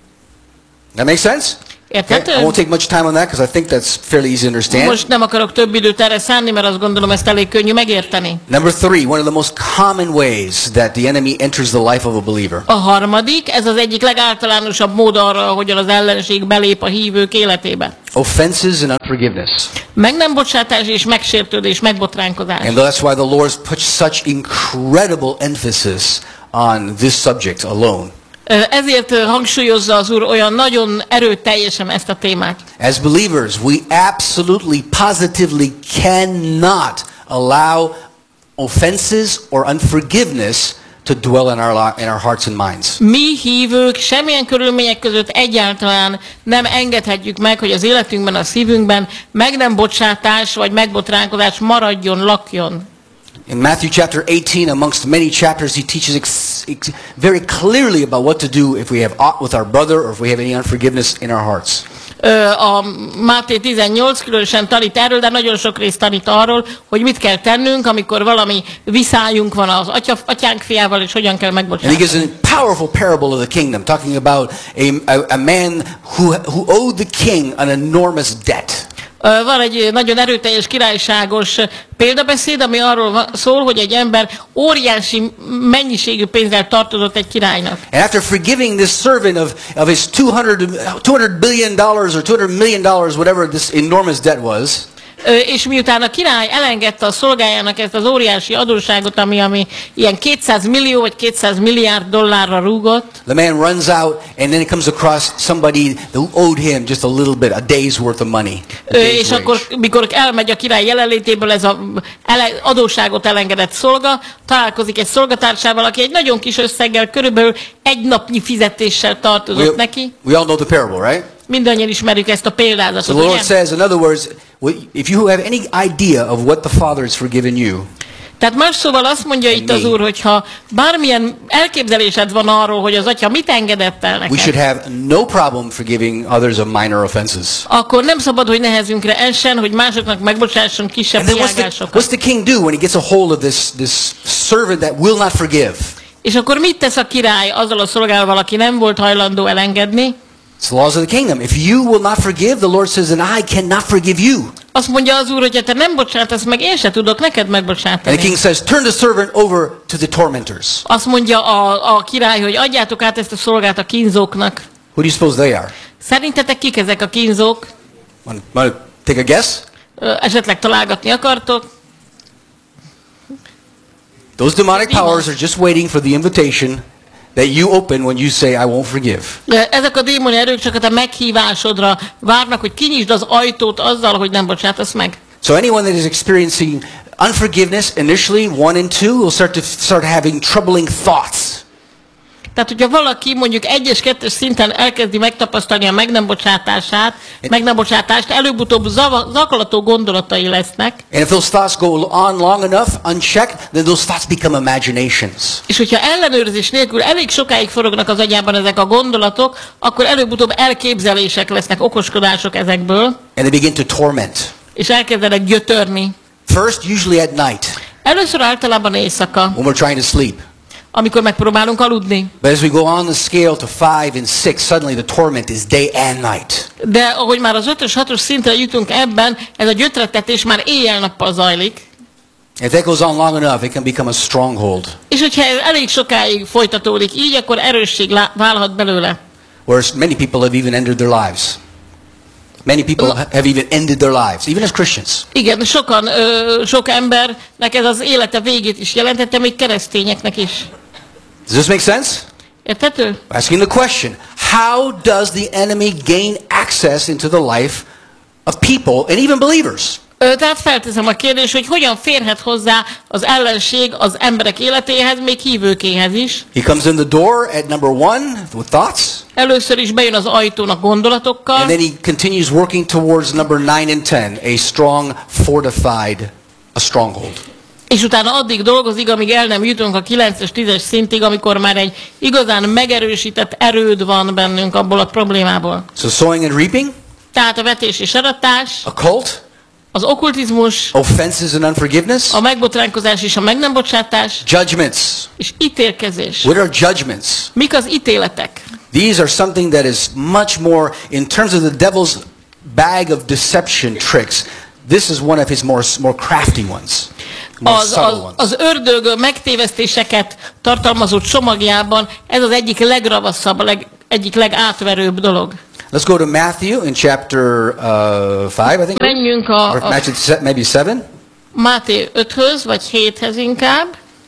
That makes sense? Érthető? I won't take much time on that because I think that's fairly easy to understand. Most nem akarok több időt erre szánni, mert azt gondolom, ezt elég könnyű megérteni. Number 3, one of the most common ways that the enemy enters the life of a believer. A harmadik, ez az egyik legáltalánosabb mód arra, hogyan az ellenség belép a hívők életébe. Offenses and unforgiveness. Meg nem bocsátás és megsértődés, megbotránkozás. And that's why the Lord puts such incredible emphasis on this subject alone. Ezért hangsúlyozza az Úr olyan nagyon erőteljesen ezt a témát. As believers, we absolutely, positively cannot allow offenses or unforgiveness to dwell in our hearts and minds. Mi hívők semmilyen körülmények között egyáltalán nem engedhetjük meg, hogy az életünkben, a szívünkben meg nem bocsátás vagy megbotránkozás maradjon, lakjon. In Matthew chapter 18, amongst many chapters, he teaches very clearly about what to do if we have aught with our brother or if we have any unforgiveness in our hearts. A Máté 18 különösen tanít erről, de nagyon sok részt tanít arról, hogy mit kell tennünk, amikor valami viszályunk van az atyánk fiával, és hogyan kell megbocsátani. And he gives a powerful parable of the kingdom, talking about a man who owed the king an enormous debt. Van egy nagyon erőteljes királyságos példabeszéd, ami arról szól, hogy egy ember óriási mennyiségű pénzzel tartozott egy királynak. And after forgiving this servant of his $200 billion or $200 million, whatever this enormous debt was, És miután a király elengedte a szolgájának ezt az óriási adósságot, ami ilyen 200 millió vagy 200 milliárd dollárra rúgott, the man runs out and then he comes across somebody who owed him just a little bit, a day's worth of money. És akkor, mikor elmegy a király jelenlétéből ez az adósságot elengedett szolga, találkozik egy szolgatársával, aki egy nagyon kis összeggel, körülbelül egy napnyi fizetéssel tartozott neki. We all know the parable, right? Mindannyian ismerjük ezt a példázatot, So the Lord ugye? says, in other words, if you have any idea of what the Father has forgiven you, Tehát más szóval azt mondja itt az Úr, hogy ha bármilyen elképzelésed van arról, hogy az Atya mit engedett el we should neked, have no problem forgiving others of minor offenses. akkor nem szabad, hogy nehezünkre essen, hogy másoknak megbocsásson kisebb And then what's kiágásokat. the king do when he gets a hold of this servant that will not forgive? És akkor mit tesz a király azzal a szolgálval, aki nem volt hajlandó elengedni? It's the laws of the kingdom. If you will not forgive, the Lord says, then I cannot forgive you. Azt mondja az Úr, hogy ha te nem bocsátasz meg, én se tudok neked And the megbocsátani. king says, turn the servant over to the tormentors. Azt mondja a király, hogy adjátok át ezt a szolgát a kínzóknak. Who do you suppose they are? Szerintetek kik ezek a kínzók? Want to take a guess? Esetleg találgatni akartok? Those demonic powers are just waiting for the invitation that you open when you say, I won't forgive. Ezek a démoni erők csak a te meghívásodra várnak, hogy kinyisd az ajtót azzal, hogy nem bocsátasz meg. So anyone that is experiencing unforgiveness initially, 1 and 2, will start having troubling thoughts. Tehát, hogyha valaki mondjuk 1 és 2 szinten elkezdi megtapasztalni a meg nem bocsátást, előbb-utóbb zaklató gondolatai lesznek. And if those thoughts go on long enough, unchecked, then those thoughts become imaginations. És hogyha ellenőrzés nélkül elég sokáig forognak az agyában ezek a gondolatok, akkor előbb-utóbb elképzelések lesznek, okoskodások ezekből, And they begin to torment. és elkezdenek gyötörni. First, usually at night, Először általában éjszaka, when we're trying to sleep. amikor megpróbálunk aludni. But as we go on the scale to 5 and 6, suddenly the torment is day and night. De ahogy már az 5-ös, 6-os szintre jutunk ebben, ez a gyötretetés már éjjel-nappal zajlik. If that goes on long enough, it can become a stronghold, És hogyha ez elég sokáig folytatódik így, akkor erősség válhat belőle. where many people have even ended their lives. Many people have even ended their lives, even as Christians. Igen, sok embernek ez az élete végét is jelentette, még keresztényeknek is. Does this make sense? Érthető? Asking the question, how does the enemy gain access into the life of people and even believers? Tehát felteszem a kérdést, hogy hogyan férhet hozzá az ellenség az emberek életéhez, még hívőkéhez is. He comes in the door at number 1 with thoughts. Először is bejön az ajtón a gondolatokkal. And then he continues working towards number 9 and 10, a strong, fortified, a stronghold. És utána addig dolgozik, amíg el nem jutunk a 9-es, 10-es szintig, amikor már egy igazán megerősített erőd van bennünk abból a problémából. So sowing and reaping, Tehát a vetés és aratás, occult, az okkultizmus, offenses and unforgiveness, a megbotránkozás és a meg nem bocsátás, judgments. és ítélkezés. What are judgments? Mik az ítéletek? These are something that is much more, in terms of the devil's bag of deception tricks, this is one of his more crafty ones. Az ördög megtévesztéseket tartalmazó csomagjában ez az egyik legravaszabb, egyik legátverőbb dolog. Let's go to Matthew in chapter 5, I think. Menjünk Or maybe 7. Máté 5-höz, vagy 7-hez inkább.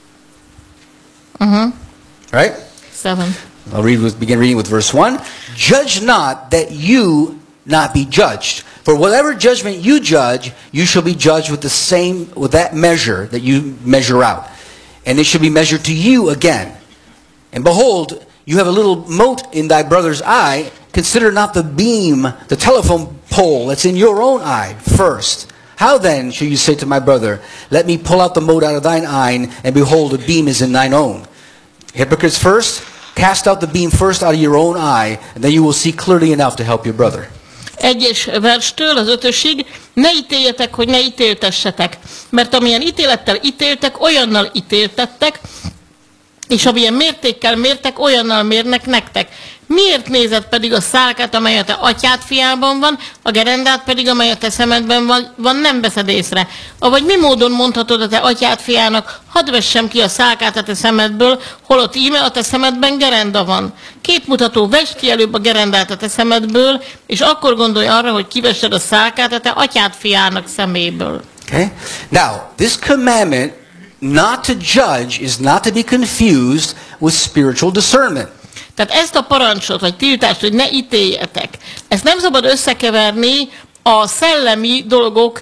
Right? 7. Begin reading with verse 1. Judge not that you not be judged. For whatever judgment you judge, you shall be judged with that measure that you measure out. And it shall be measured to you again. And behold, you have a little mote in thy brother's eye. Consider not the beam, the telephone pole that's in your own eye first. How then shall you say to my brother, let me pull out the mote out of thine eye, and behold, the beam is in thine own? Hypocrites, first, cast out the beam first out of your own eye, and then you will see clearly enough to help your brother. 1-es verstől az 5-ösig, ne ítéljetek, hogy ne ítéltessetek, mert amilyen ítélettel ítéltek, olyannal ítéltettek, és amilyen mértékkel mértek, olyannal mérnek nektek. Miért nézed pedig a szálkát, amely a te atyád fiában van, a gerendát pedig, amely a te szemedben van, nem veszed észre? Avagy mi módon mondhatod a te atyád fiának, hadd vessem ki a szálkát a te szemedből, holott íme a te szemedben gerenda van. Két mutató, vess ki előbb a gerendát a te szemedből, és akkor gondolj arra, hogy kivessed a szálkát a te atyád fiának szeméből. Okay? Now, this commandment not to judge is not to be confused with spiritual discernment. Tehát ezt a parancsot, vagy tiltást, hogy ne ítéljetek, ezt nem szabad összekeverni a szellemi dolgok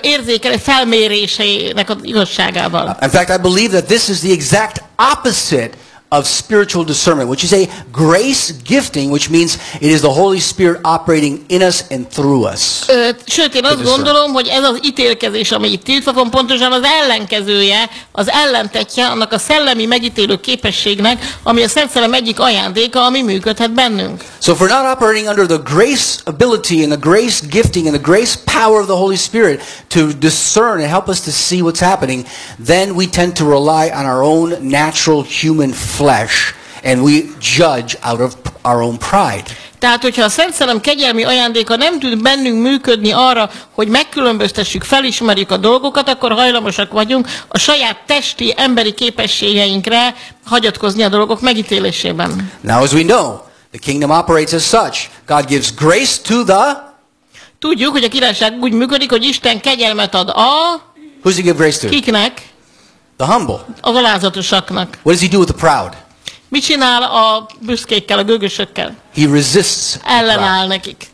felmérésének az igazságával. In fact, I believe that this is the exact opposite of spiritual discernment, which is a grace gifting, which means it is the Holy Spirit operating in us and through us. Sőt, én azt gondolom, hogy ez az ítélkezés, ami itt tiltva van, pontosan az ellenkezője, az ellentetje annak a szellemi megítélő képességnek, ami a Szent Szellem egyik ajándéka, ami működhet bennünk. So if we're not operating under the grace ability and the grace gifting and the grace power of the Holy Spirit to discern and help us to see what's happening, then we tend to rely on our own natural human flesh, and we judge out of our own pride. Tehát, hogyha a Szent Szellem kegyelmi ajándéka nem tud bennünk működni arra, hogy megkülönböztessük, felismerjük a dolgokat, akkor hajlamosak vagyunk a saját testi, emberi képességeinkre hagyatkozni a dolgok megítélésében. Now, as we know, the kingdom operates as such. God gives grace to the... Tudjuk, hogy a királyság úgy működik, hogy Isten kegyelmet ad Who's he give grace to? kiknek? The humble. Az alázatosaknak. What does he do with the proud? Mit csinál a büszkékkel, a gőgösökkel? He resists the proud. Ellenáll nekik.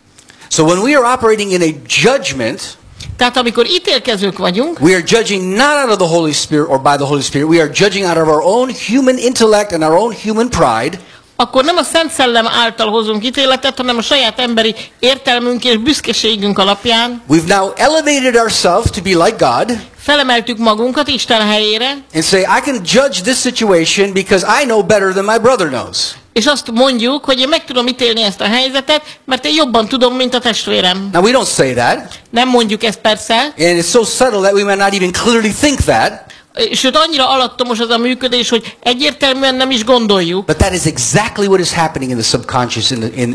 So when we are operating in a judgment, Tehát amikor ítélkezők vagyunk, we are judging not out of the Holy Spirit or by the Holy Spirit. We are judging out of our own human intellect and our own human pride. akkor nem a Szent Szellem által hozunk ítéletet, hanem a saját emberi értelmünk és büszkeségünk alapján. We've now elevated ourselves to be like God. Felemeltük magunkat Isten helyére. And say, I can judge this situation because I know better than my brother knows. És azt mondjuk, hogy én meg tudom ítélni ezt a helyzetet, mert én jobban tudom, mint a testvérem. Now we don't say that. Nem mondjuk ezt persze. And it's so subtle that we might not even clearly think that. Sőt, annyira alattomos az a működés, hogy egyértelműen nem is gondoljuk. But that is exactly what is happening in the subconscious,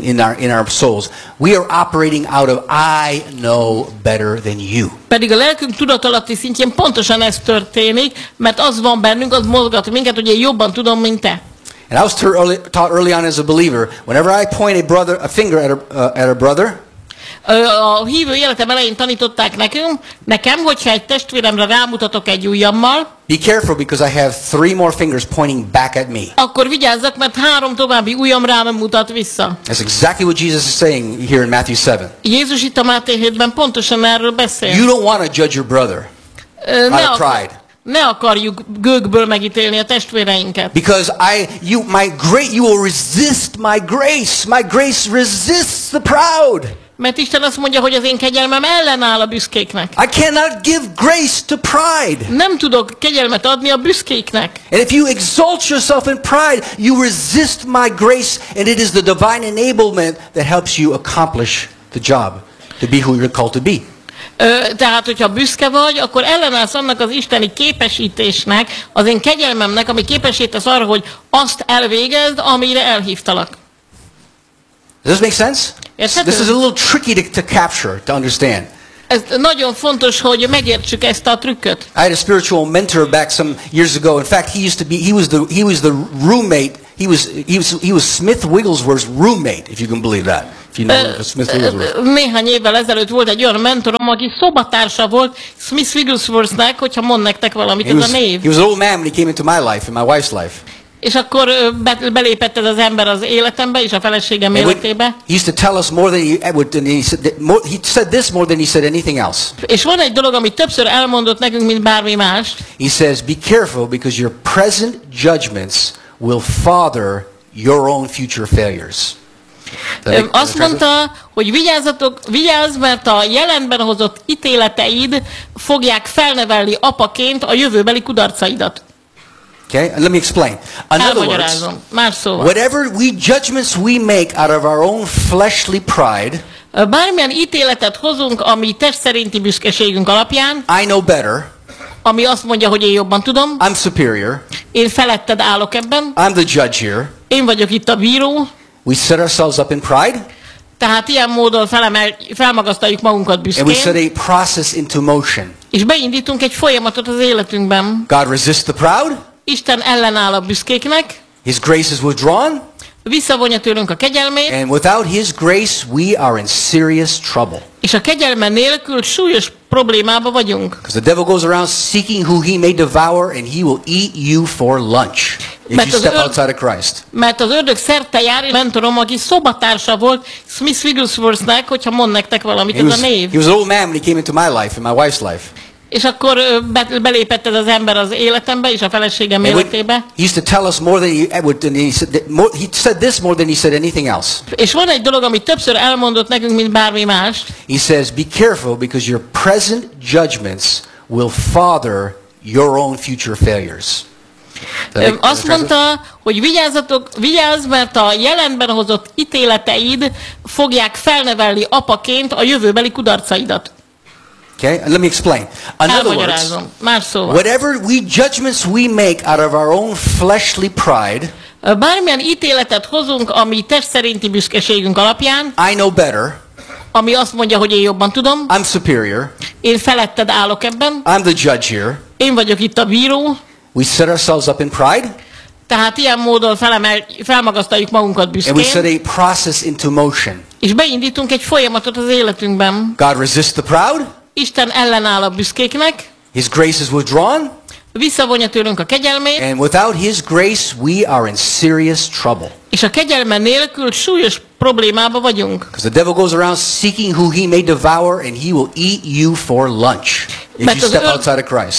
in our souls. We are operating out of I know better than you. Pedig a lelkünk tudatalatti szintjén pontosan ez történik, mert az van bennünk, az mozgat minket, hogy én jobban tudom, mint te. And I was taught early on as a believer, whenever I point a finger at a brother, A hívő életem elején tanították nekem, hogyha egy testvéremre rámutatok egy ujjammal, be careful because I have 3 more fingers pointing back at me. akkor vigyázzak, mert 3 további ujjam rám mutat vissza. That's exactly what Jesus is saying here in Matthew 7. Jézus itt a Máté 7-ben pontosan erről beszél. You don't want to judge your brother out of pride. Ne akarjuk gőgből megítélni a testvéreinket. Because you will resist my grace. My grace resists the proud. Mert Isten azt mondja, hogy az én kegyelmem ellenáll a büszkéknek. I cannot give grace to pride. Nem tudok kegyelmet adni a büszkéknek. And if you exalt yourself in pride, you resist my grace, and it is the divine enablement that helps you accomplish the job, to be who you're called to be. Tehát, hogyha büszke vagy, akkor ellenállsz annak az isteni képesítésnek, az én kegyelmemnek, ami képesítesz arra, hogy azt elvégezd, amire elhívtalak. Does this make sense? Érthető? This is a little tricky to capture, to understand. Ez nagyon fontos, hogy megértsük ezt a trükköt. I had a spiritual mentor back some years ago. In fact, he was the roommate. He was Smith Wigglesworth's roommate, if you can believe that. If you know Smith Wigglesworth. Néhány évvel ezelőtt volt egy olyan mentorom, aki szobatársa volt Smith Wigglesworthnek, hogyha mond nektek valamit, ez a név. He was an old man when he came into my life and my wife's life. És akkor belépett ez az ember az életembe és a feleségem életébe. He used to tell us more than he would. He said this more than he said anything else. És van egy dolog, amit többször elmondott nekünk, mint bármi más. He says, "Be careful because your present judgments will father your own future failures." Azt mondta, hogy vigyázz, mert a jelenben hozott ítéleteid fogják felnevelni apaként a jövőbeli kudarcaidat. Okay, and let me explain. In other words, whatever judgments we make out of our own fleshly pride, bármilyen ítéletet hozunk, ami test szerinti büszkeségünk alapján, I know better. Ami azt mondja, hogy én jobban tudom. I'm superior. Én feletted állok ebben. I'm the judge here. Én vagyok itt a bíró. We set ourselves up in pride. Tehát ilyen módon felmagasztaljuk magunkat büszkén. And we set a process into motion. És beindítunk egy folyamatot az életünkben. God resists the proud. Isten ellenáll a büszkéknek. His grace is withdrawn. Visszavonja tőlünk a kegyelmét. And without His grace, we are in serious trouble. És a kegyelme nélkül súlyos problémába vagyunk. Because the devil goes around seeking who he may devour, and he will eat you for lunch if you step outside of Christ. Mert az ördög szerte jár, és mentorom, aki szobatársa volt Smith Wigglesworthnek, hogyha mond nektek valamit, ez a név. He was an old man when he came into my life and my wife's life. És akkor belépett ez az ember az életembe és a feleségem életébe. He used to tell us more than he would. He said this more than he said anything else. És van egy dolog, amit többször elmondott nekünk, mint bármi más. He says, "Be careful because your present judgments will father your own future failures." Azt mondta, hogy vigyázz, mert a jelenben hozott ítéleteid fogják felnevelni apaként a jövőbeli kudarcaidat. Okay, and let me explain. In other words, whatever judgments we make out of our own fleshly pride, bármilyen ítéletet hozunk, ami test szerinti büszkeségünk alapján, I know better. Ami azt mondja, hogy én jobban tudom. I'm superior. Én feletted állok ebben. I'm the judge here. Én vagyok itt a bíró. We set ourselves up in pride. Tehát ilyen módon felmagasztaljuk magunkat büszkén. And we set a process into motion. És beindítunk egy folyamatot az életünkben. God resists the proud. Isten ellenáll a büszkéknek. His grace is withdrawn. Visszavonja tőlünk a kegyelmét. And without His grace, we are in serious trouble. És a kegyelme nélkül súlyos problémába vagyunk. Because the devil goes around seeking who he may devour, and he will eat you for lunch if you step outside of Christ.